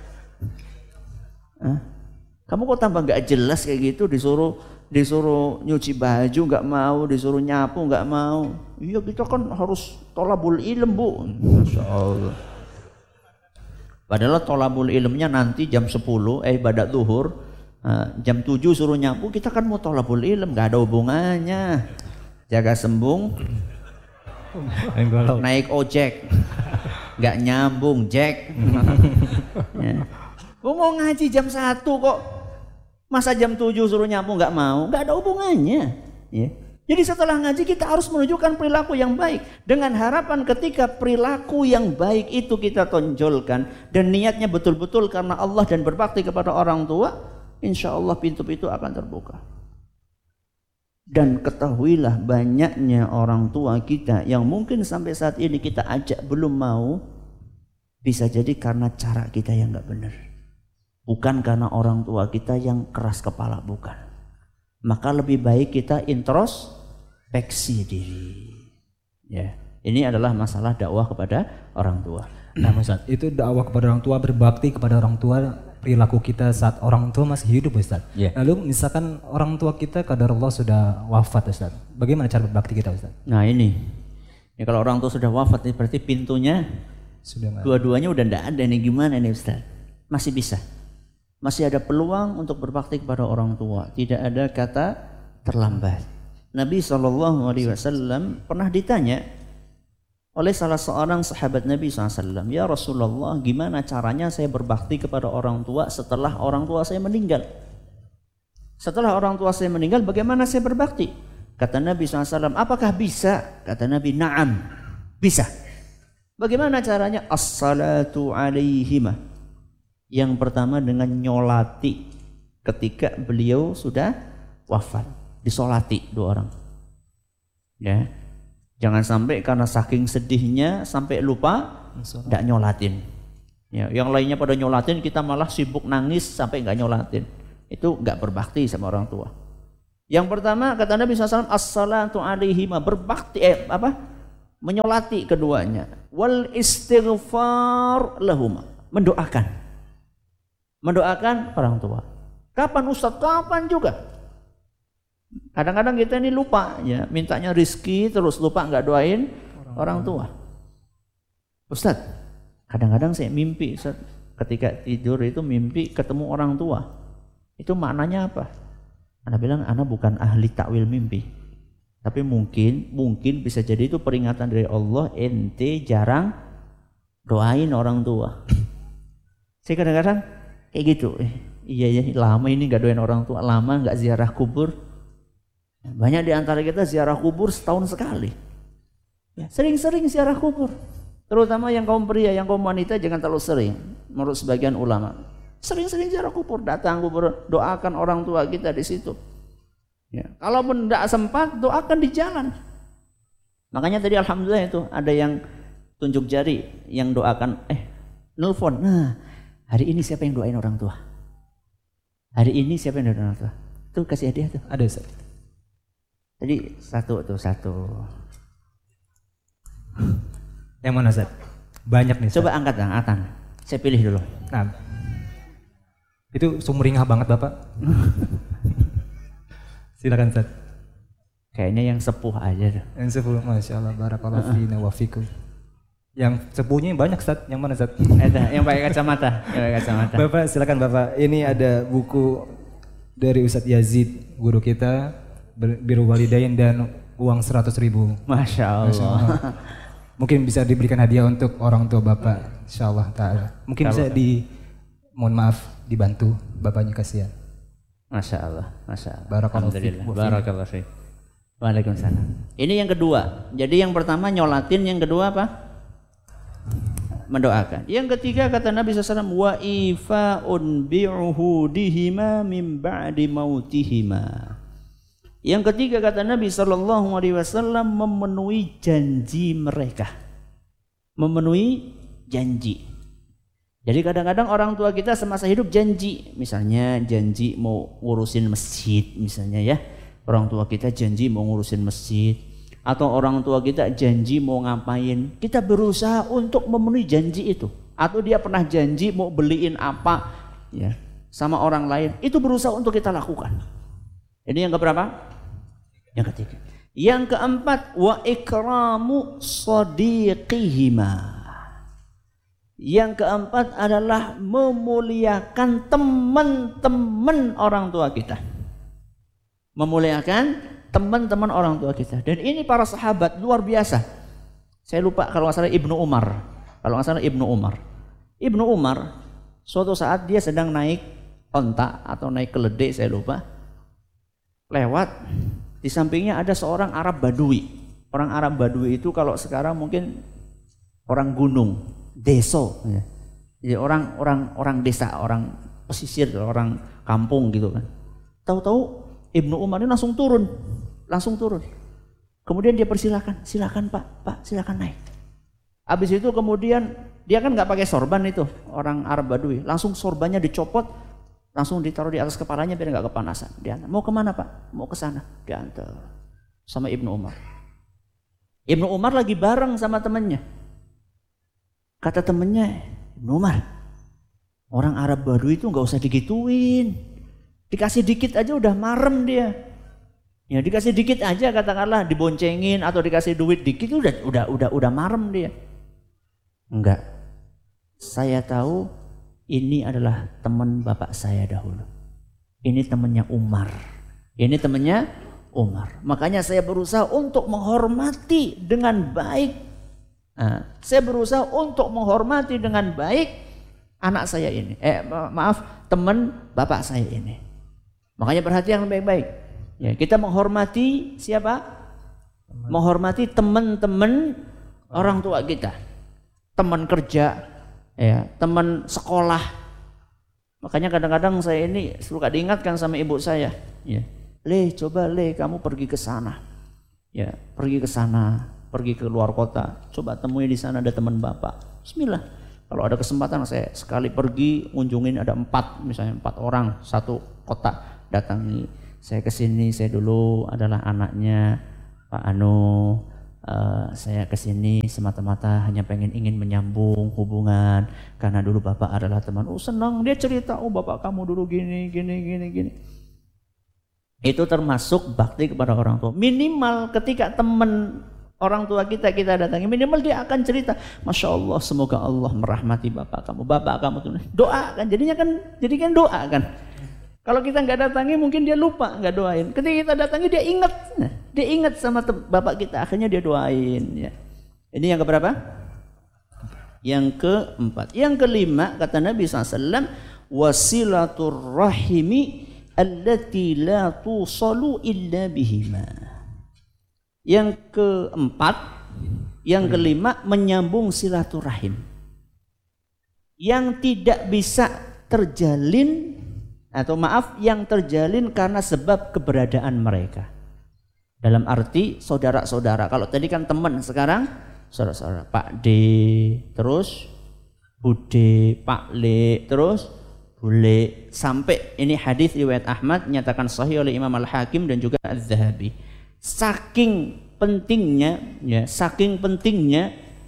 Hah? Kamu kok tambah nggak jelas kayak gitu, disuruh disuruh nyuci baju nggak mau, disuruh nyapu nggak mau. Iya kita kan harus tolabul ilm bu. Masya Allah. Padahal tolabul ilmnya nanti jam sepuluh, eh ibadat zuhur, uh, jam tujuh suruh nyapu, kita kan mau tolabul ilm, gak ada hubungannya. Jaga sembung, naik ojek, gak nyambung, Jack. Ya. Gua mau ngaji jam satu kok, masa jam tujuh suruh nyapu gak mau, gak ada hubungannya. Ya. Jadi setelah ngaji kita harus menunjukkan perilaku yang baik. Dengan harapan ketika perilaku yang baik itu kita tonjolkan. Dan niatnya betul-betul karena Allah dan berbakti kepada orang tua. Insya Allah pintu-pintu akan terbuka. Dan ketahuilah banyaknya orang tua kita yang mungkin sampai saat ini kita ajak belum mau. Bisa jadi karena cara kita yang gak benar. Bukan karena orang tua kita yang keras kepala, bukan. Maka lebih baik kita introspeksi diri. Ya, ini adalah masalah dakwah kepada orang tua. Nah, Ustaz, itu dakwah kepada orang tua, berbakti kepada orang tua, perilaku kita saat orang tua masih hidup, Ustaz. Yeah. Lalu misalkan orang tua kita qadarullah sudah wafat, Ustaz. Bagaimana cara berbakti kita, Ustaz? Nah, ini. Ya, kalau orang tua sudah wafat berarti pintunya sudah dua-duanya udah enggak ada nih, gimana nih, Ustaz? Masih bisa. Masih ada peluang untuk berbakti kepada orang tua. Tidak ada kata terlambat. Nabi shallallahu alaihi wasallam pernah ditanya oleh salah seorang sahabat Nabi shallallahu alaihi wasallam, ya Rasulullah, gimana caranya saya berbakti kepada orang tua setelah orang tua saya meninggal? Setelah orang tua saya meninggal, bagaimana saya berbakti? Kata Nabi shallallahu alaihi wasallam, apakah bisa? Kata Nabi, na'am, bisa. Bagaimana caranya? As-salatu alaihima. Yang pertama dengan nyolati ketika beliau sudah wafat, disolati dua orang. Ya, jangan sampai karena saking sedihnya sampai lupa tidak nyolatin. Ya, yang lainnya pada nyolatin, kita malah sibuk nangis sampai nggak nyolatin. Itu nggak berbakti sama orang tua. Yang pertama kata Nabi shallallahu alaihi wasallam as-salatu alaihima, berbakti eh, apa? Menyolati keduanya. Wal istighfar lahuma, mendoakan. Mendoakan orang tua. Kapan Ustaz? Kapan juga. Kadang-kadang kita ini lupa ya, mintanya rizki terus lupa nggak doain orang, orang tua. Ustaz, kadang-kadang saya mimpi Ustaz, ketika tidur itu mimpi ketemu orang tua. Itu maknanya apa? Ana bilang ana bukan ahli takwil mimpi. Tapi mungkin mungkin bisa jadi itu peringatan dari Allah, ente jarang doain orang tua. Saya kadang-kadang kayak gitu. Eh, iya ya, lama ini nggak doain orang tua, lama nggak ziarah kubur. Banyak di antara kita ziarah kubur setahun sekali. Ya, sering-sering ziarah kubur. Terutama yang kaum pria, yang kaum wanita jangan terlalu sering. Menurut sebagian ulama, sering-sering ziarah kubur, datang kubur, doakan orang tua kita di situ. Ya, kalaupun tidak sempat, doakan di jalan. Makanya tadi alhamdulillah itu ada yang tunjuk jari, yang doakan, eh nelfon. Nah, hari ini siapa yang doain orang tua? Hari ini siapa yang doain orang tua? Tuh kasih hadiah tuh. Ada Ustaz. Jadi satu tuh satu. Yang mana Ustaz? Banyak nih Ustaz. Coba angkat angkatan. Saya pilih dulu. Nah, itu sumringah banget Bapak. Silakan Ustaz. Kayaknya yang sepuh aja tuh. Yang sepuh, masya Allah, barakallahu fina wa fikum. Yang sepuhnya banyak Ustaz. Yang mana Ustaz? Ada, yang pakai kacamata. Yang pakai kacamata. Bapak silakan Bapak. Ini ada buku dari Ustaz Yazid, guru kita, Biru Walidain, dan uang seratus ribu. Masya Allah. Masya Allah. Mungkin bisa diberikan hadiah untuk orang tua Bapak, insya Allah ta'ala. Mungkin bisa di, mohon maaf, dibantu Bapaknya, kasihan. Masya Allah, Masya Allah. Barakallahu fiik. Barakallahu fiik. Waalaikumsalam. Ini yang kedua. Jadi yang pertama nyolatin, yang kedua apa? Mendoakan. Yang ketiga kata Nabi shallallahu alaihi wasallam, wa ifa'un bi'uhudihima min ba'di mautihima. Yang ketiga kata Nabi shallallahu alaihi wasallam, memenuhi janji mereka. Memenuhi janji. Jadi kadang-kadang orang tua kita semasa hidup janji, misalnya janji mau ngurusin masjid misalnya ya. Orang tua kita janji mau ngurusin masjid, atau orang tua kita janji mau ngapain. Kita berusaha untuk memenuhi janji itu. Atau dia pernah janji mau beliin apa ya sama orang lain, itu berusaha untuk kita lakukan. Ini yang keberapa? Yang ketiga. Yang keempat, wa ikramu shadiqihima. Yang keempat adalah memuliakan teman-teman orang tua kita. Memuliakan teman-teman orang tua kita. Dan ini para sahabat luar biasa. Saya lupa kalau nggak salah Ibnu Umar. Kalau nggak salah Ibnu Umar. Ibnu Umar suatu saat dia sedang naik onta atau naik keledai, saya lupa. Lewat di sampingnya ada seorang Arab Badui. Orang Arab Badui itu kalau sekarang mungkin orang gunung, deso, ya. Jadi orang orang orang desa, orang pesisir, orang kampung gitu kan. Tahu-tahu Ibnu Umar ini langsung turun, langsung turun. Kemudian dia persilakan, silakan Pak, Pak silakan naik. Habis itu kemudian dia kan nggak pakai sorban itu orang Arab Badui, langsung sorbannya dicopot, langsung ditaruh di atas kepalanya biar nggak kepanasan. Dia mau kemana Pak? Mau ke sana. Diantar sama Ibnu Umar. Ibnu Umar lagi bareng sama temannya. Kata temannya, Ibnu Umar, orang Arab Badui itu nggak usah digituin. Dikasih dikit aja udah marem dia. Ya dikasih dikit aja katakanlah diboncengin atau dikasih duit dikit udah udah udah udah marem dia. Enggak. Saya tahu ini adalah teman bapak saya dahulu. Ini temannya Umar. Ini temannya Umar. Makanya saya berusaha untuk menghormati dengan baik. Nah, saya berusaha untuk menghormati dengan baik anak saya ini. Eh maaf, teman bapak saya ini. Makanya perhatian baik-baik. Ya, kita menghormati siapa? Teman. Menghormati teman-teman orang tua kita. Teman kerja, ya, teman sekolah. Makanya kadang-kadang saya ini suka diingatkan sama ibu saya, ya. Le, coba Le kamu pergi ke sana. Ya, pergi ke sana, pergi ke luar kota. Coba temui di sana ada teman bapak. Bismillah. Kalau ada kesempatan saya sekali pergi ngunjungin ada empat, misalnya empat orang satu kota datangi. Saya kesini, saya dulu adalah anaknya Pak Anu. Uh, saya kesini semata-mata hanya pengen ingin menyambung hubungan karena dulu bapak adalah teman. Oh senang dia cerita, oh bapak kamu dulu gini, gini, gini, gini. Itu termasuk bakti kepada orang tua. Minimal ketika teman orang tua kita kita datangi, minimal dia akan cerita, Masya Allah semoga Allah merahmati bapak kamu, bapak kamu tuh doa kan, jadinya kan jadi kan doa kan. Kalau kita nggak datangi mungkin dia lupa nggak doain. Ketika kita datangi dia ingat, nah, dia ingat sama bapak kita, akhirnya dia doain. Ya. Ini yang keberapa? Yang keempat. Yang kelima kata Nabi shallallahu alaihi wasallam, wasilatur rahimi allati la tusalu illa bihima. Yang keempat, yang kelima menyambung silaturahim yang tidak bisa terjalin atau maaf yang terjalin karena sebab keberadaan mereka. Dalam arti saudara-saudara. Kalau tadi kan teman, sekarang saudara-saudara. Pak D, terus Bude, Pak Le, terus Bule. Sampai ini hadis riwayat Ahmad nyatakan sahih oleh Imam Al-Hakim dan juga Az-Zahabi. Saking pentingnya, ya, saking pentingnya,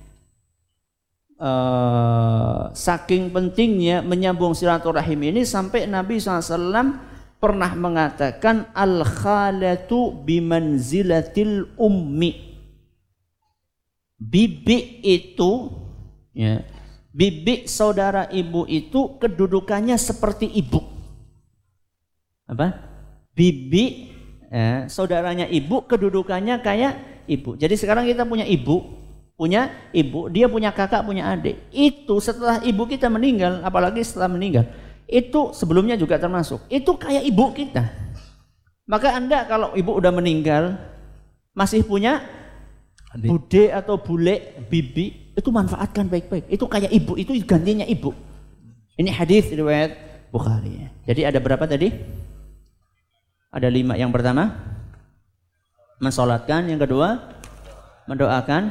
uh, saking pentingnya menyambung silaturahim ini sampai Nabi shallallahu alaihi wasallam pernah mengatakan al-khalatu bimanzilatil ummi. Bibi itu, ya, bibi saudara ibu itu kedudukannya seperti ibu. Apa? Bibi ya, saudaranya ibu kedudukannya kayak ibu. Jadi sekarang kita punya ibu, punya ibu, dia punya kakak, punya adik. Itu setelah ibu kita meninggal, apalagi setelah meninggal, itu sebelumnya juga termasuk. Itu kayak ibu kita. Maka Anda kalau ibu udah meninggal masih punya adik, bude atau bule, bibi, itu manfaatkan baik-baik. Itu kayak ibu, itu gantinya ibu. Ini hadis riwayat Bukhari. Jadi ada berapa tadi? Ada lima. Yang pertama mensolatkan, yang kedua mendoakan,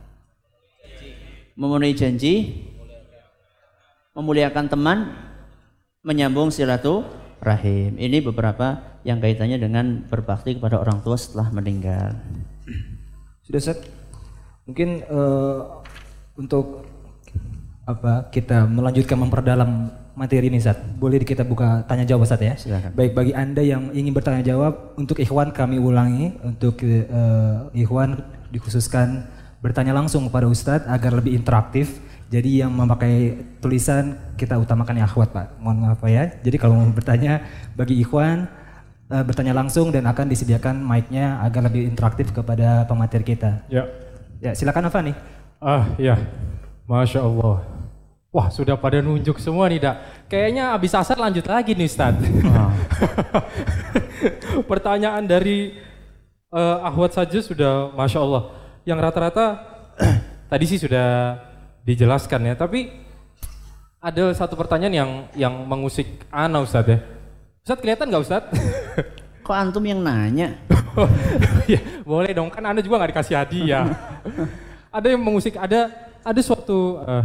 memenuhi janji, memuliakan teman, menyambung silaturahim. Ini beberapa yang kaitannya dengan berbakti kepada orang tua setelah meninggal. Sudah Ustaz, mungkin uh, untuk apa kita melanjutkan memperdalam materi ini Ustaz, boleh kita buka tanya jawab Ustaz ya? Silakan. Baik, bagi Anda yang ingin bertanya jawab, untuk ikhwan kami ulangi, untuk uh, ikhwan dikhususkan bertanya langsung kepada Ustaz agar lebih interaktif. Jadi yang memakai tulisan kita utamakan ya akhwat Pak, mohon maaf ya. Jadi kalau mau bertanya bagi ikhwan uh, bertanya langsung dan akan disediakan mic-nya agar lebih interaktif kepada pemateri kita. Ya. Ya silakan Apa nih? Ah ya, Masya Allah. Wah sudah pada nunjuk semua nih Dak. Kayaknya abis asar lanjut lagi nih Ustaz. Oh. Pertanyaan dari uh, Ahwat saja sudah Masya Allah. Yang rata-rata tadi sih sudah dijelaskan ya. Tapi ada satu pertanyaan yang yang mengusik ana Ustaz ya. Ustaz kelihatan nggak Ustaz? Kok antum yang nanya? Ya, boleh dong, kan Anda juga nggak dikasih hadiah. Ada yang mengusik, ada ada suatu uh,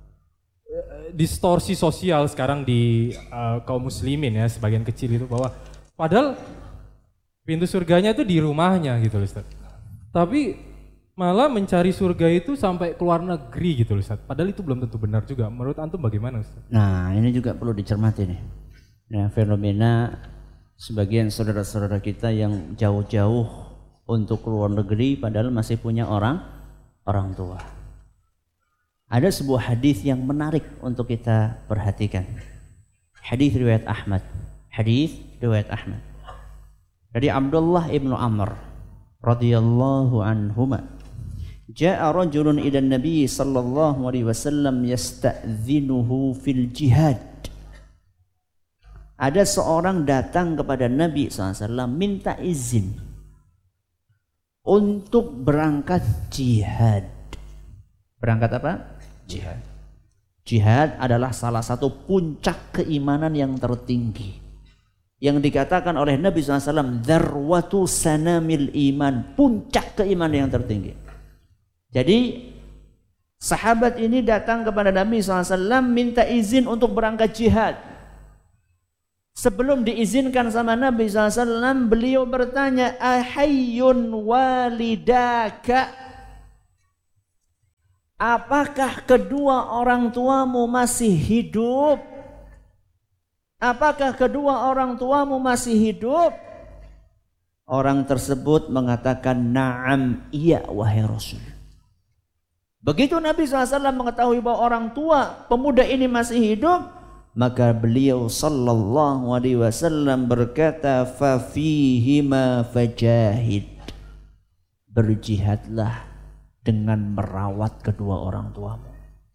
distorsi sosial sekarang di uh, kaum muslimin ya, sebagian kecil itu, bahwa padahal pintu surganya itu di rumahnya gitu loh Ustaz. Tapi malah mencari surga itu sampai ke luar negeri gitu loh Ustaz. Padahal itu belum tentu benar juga. Menurut antum bagaimana Ustaz? Nah, ini juga perlu dicermati nih. Nah, fenomena sebagian saudara-saudara kita yang jauh-jauh untuk keluar negeri padahal masih punya orang orang tua. Ada sebuah hadis yang menarik untuk kita perhatikan. Hadis riwayat Ahmad. Hadis riwayat Ahmad. Dari Abdullah ibnu Amr radhiyallahu anhuma. Ja'a rajulun ila Nabi sallallahu alaihi wasallam yasta'dzinuhu fil jihad. Ada seorang datang kepada Nabi shallallahu alaihi wasallam minta izin untuk berangkat jihad. Berangkat apa? Jihad. Jihad adalah salah satu puncak keimanan yang tertinggi, yang dikatakan oleh Nabi shallallahu alaihi wasallam dzarwatu sanamil iman, puncak keimanan yang tertinggi. Jadi Sahabat ini datang kepada Nabi shallallahu alaihi wasallam minta izin untuk berangkat jihad. Sebelum diizinkan sama Nabi shallallahu alaihi wasallam, beliau bertanya, ahayyun walidaka, apakah kedua orang tuamu masih hidup? Apakah kedua orang tuamu masih hidup? Orang tersebut mengatakan, na'am, iya wahai Rasul. Begitu Nabi shallallahu alaihi wasallam mengetahui bahwa orang tua pemuda ini masih hidup, maka beliau sallallahu alaihi wasallam berkata, fa fihima fajahid, berjihadlah dengan merawat kedua orang tuamu.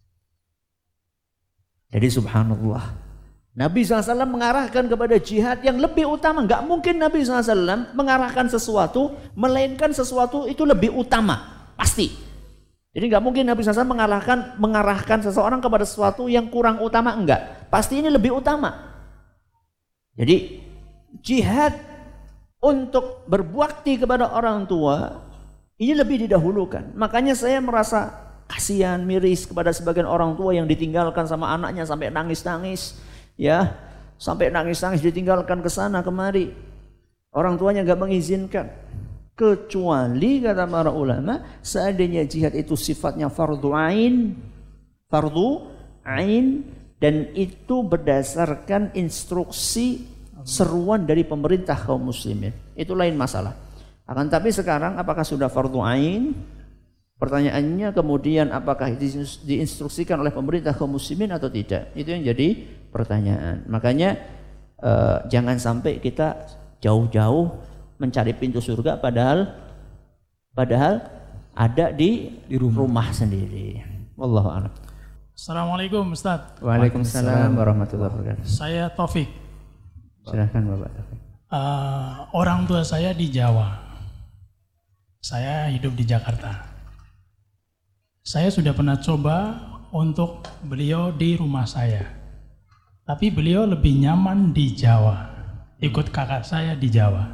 Jadi subhanallah, Nabi shallallahu alaihi wasallam mengarahkan kepada jihad yang lebih utama. Enggak mungkin Nabi shallallahu alaihi wasallam mengarahkan sesuatu melainkan sesuatu itu lebih utama, pasti. Jadi nggak mungkin Nabi shallallahu alaihi wasallam mengarahkan mengarahkan seseorang kepada sesuatu yang kurang utama, enggak. Pasti ini lebih utama. Jadi jihad untuk berbakti kepada orang tua ini lebih didahulukan. Makanya saya merasa kasihan, miris kepada sebagian orang tua yang ditinggalkan sama anaknya sampai nangis-nangis, ya, sampai nangis-nangis ditinggalkan ke sana kemari. Orang tuanya nggak mengizinkan. Kecuali kata para ulama, seandainya jihad itu sifatnya fardu ain, fardu ain, dan itu berdasarkan instruksi seruan dari pemerintah kaum muslimin, itu lain masalah. Akan tapi sekarang apakah sudah fardu ain? Pertanyaannya kemudian apakah itu diinstruksikan oleh pemerintah kaum muslimin atau tidak? Itu yang jadi pertanyaan. Makanya eh, jangan sampai kita jauh-jauh mencari pintu surga padahal padahal ada di, di rumah. rumah sendiri. Wallahu a'lam. Assalamualaikum Ustaz. Waalaikumsalam warahmatullahi wabarakatuh. Saya Taufik. Silakan Bapak Taufik. Uh, orang tua saya di Jawa. Saya hidup di Jakarta. Saya sudah pernah coba untuk beliau di rumah saya. Tapi beliau lebih nyaman di Jawa. Ikut kakak saya di Jawa.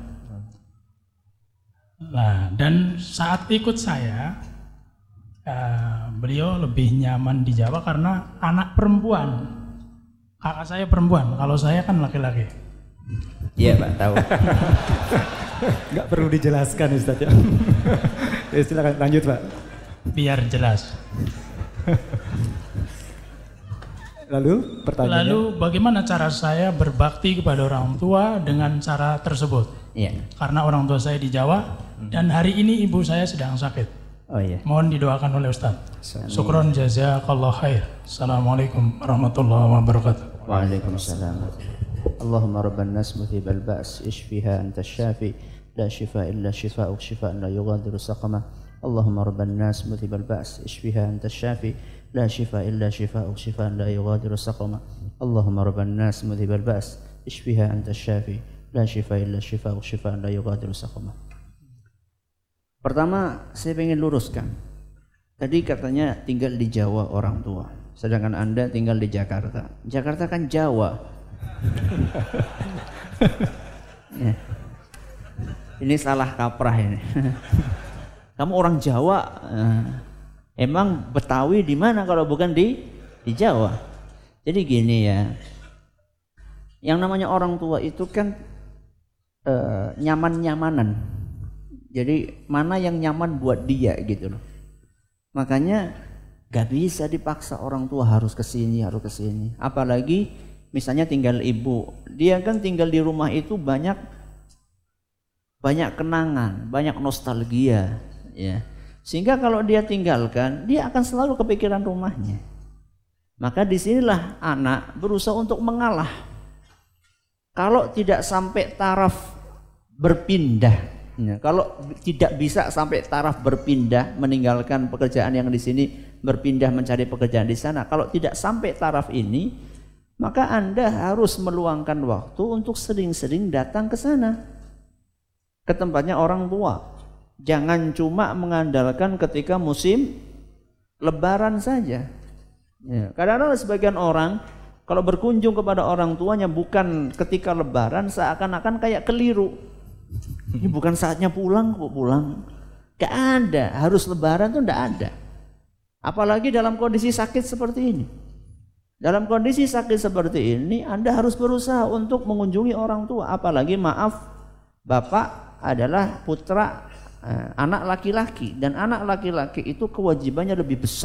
Nah, dan saat ikut saya, uh, beliau lebih nyaman di Jawa karena anak perempuan. Kakak saya perempuan, kalau saya kan laki-laki. Iya Pak, tahu. Nggak perlu dijelaskan Ustaz ya. Ya silakan lanjut Pak. Biar jelas. Lalu pertanyaannya? Lalu bagaimana cara saya berbakti kepada orang tua dengan cara tersebut? Iya. Karena orang tua saya di Jawa dan hari ini ibu saya sedang sakit. Oh iya. Mohon didoakan oleh Ustaz. Syukron jazakallah khair. Assalamualaikum warahmatullahi wabarakatuh. Waalaikumsalam. Allahumma rabban nas muthibal ba's ishfiha anta syafi la shifa illa shifa'uk shifa'an la yughadiru saqama. Allahumma rabban nas muthibal ba's ishfiha anta syafi la shifa illa shifa'uk shifa'an la yughadiru saqama. Allahumma rabban nas muthibal ba's ishfiha anta syafi la shifa illa shifa'uk shifa'an la yughadiru saqama. Pertama, saya ingin luruskan. Tadi katanya tinggal di Jawa orang tua, sedangkan Anda tinggal di Jakarta. Jakarta kan Jawa. Ya. Ini salah kaprah ini. Kamu orang Jawa, emang Betawi di mana kalau bukan di di Jawa? Jadi gini ya, yang namanya orang tua itu kan eh, nyaman-nyamanan. Jadi mana yang nyaman buat dia gitu loh. Makanya gak bisa dipaksa orang tua harus kesini, harus kesini. Apalagi misalnya tinggal ibu, dia kan tinggal di rumah itu banyak banyak kenangan, banyak nostalgia, ya. Sehingga kalau dia tinggalkan, dia akan selalu kepikiran rumahnya. Maka disinilah anak berusaha untuk mengalah. Kalau tidak sampai taraf berpindah. Ya, kalau tidak bisa sampai taraf berpindah, meninggalkan pekerjaan yang di sini, berpindah mencari pekerjaan di sana. Kalau tidak sampai taraf ini, maka Anda harus meluangkan waktu untuk sering-sering datang ke sana, ke tempatnya orang tua. Jangan cuma mengandalkan ketika musim Lebaran saja. Ya, kadang-kadang sebagian orang kalau berkunjung kepada orang tuanya bukan ketika Lebaran, seakan-akan kayak keliru. Ini bukan saatnya pulang kok pulang. Gak ada, harus Lebaran tuh gak ada. Apalagi dalam kondisi sakit seperti ini. Dalam kondisi sakit seperti ini, Anda harus berusaha untuk mengunjungi orang tua. Apalagi maaf, bapak adalah putra eh, anak laki-laki, dan anak laki-laki itu kewajibannya lebih besar.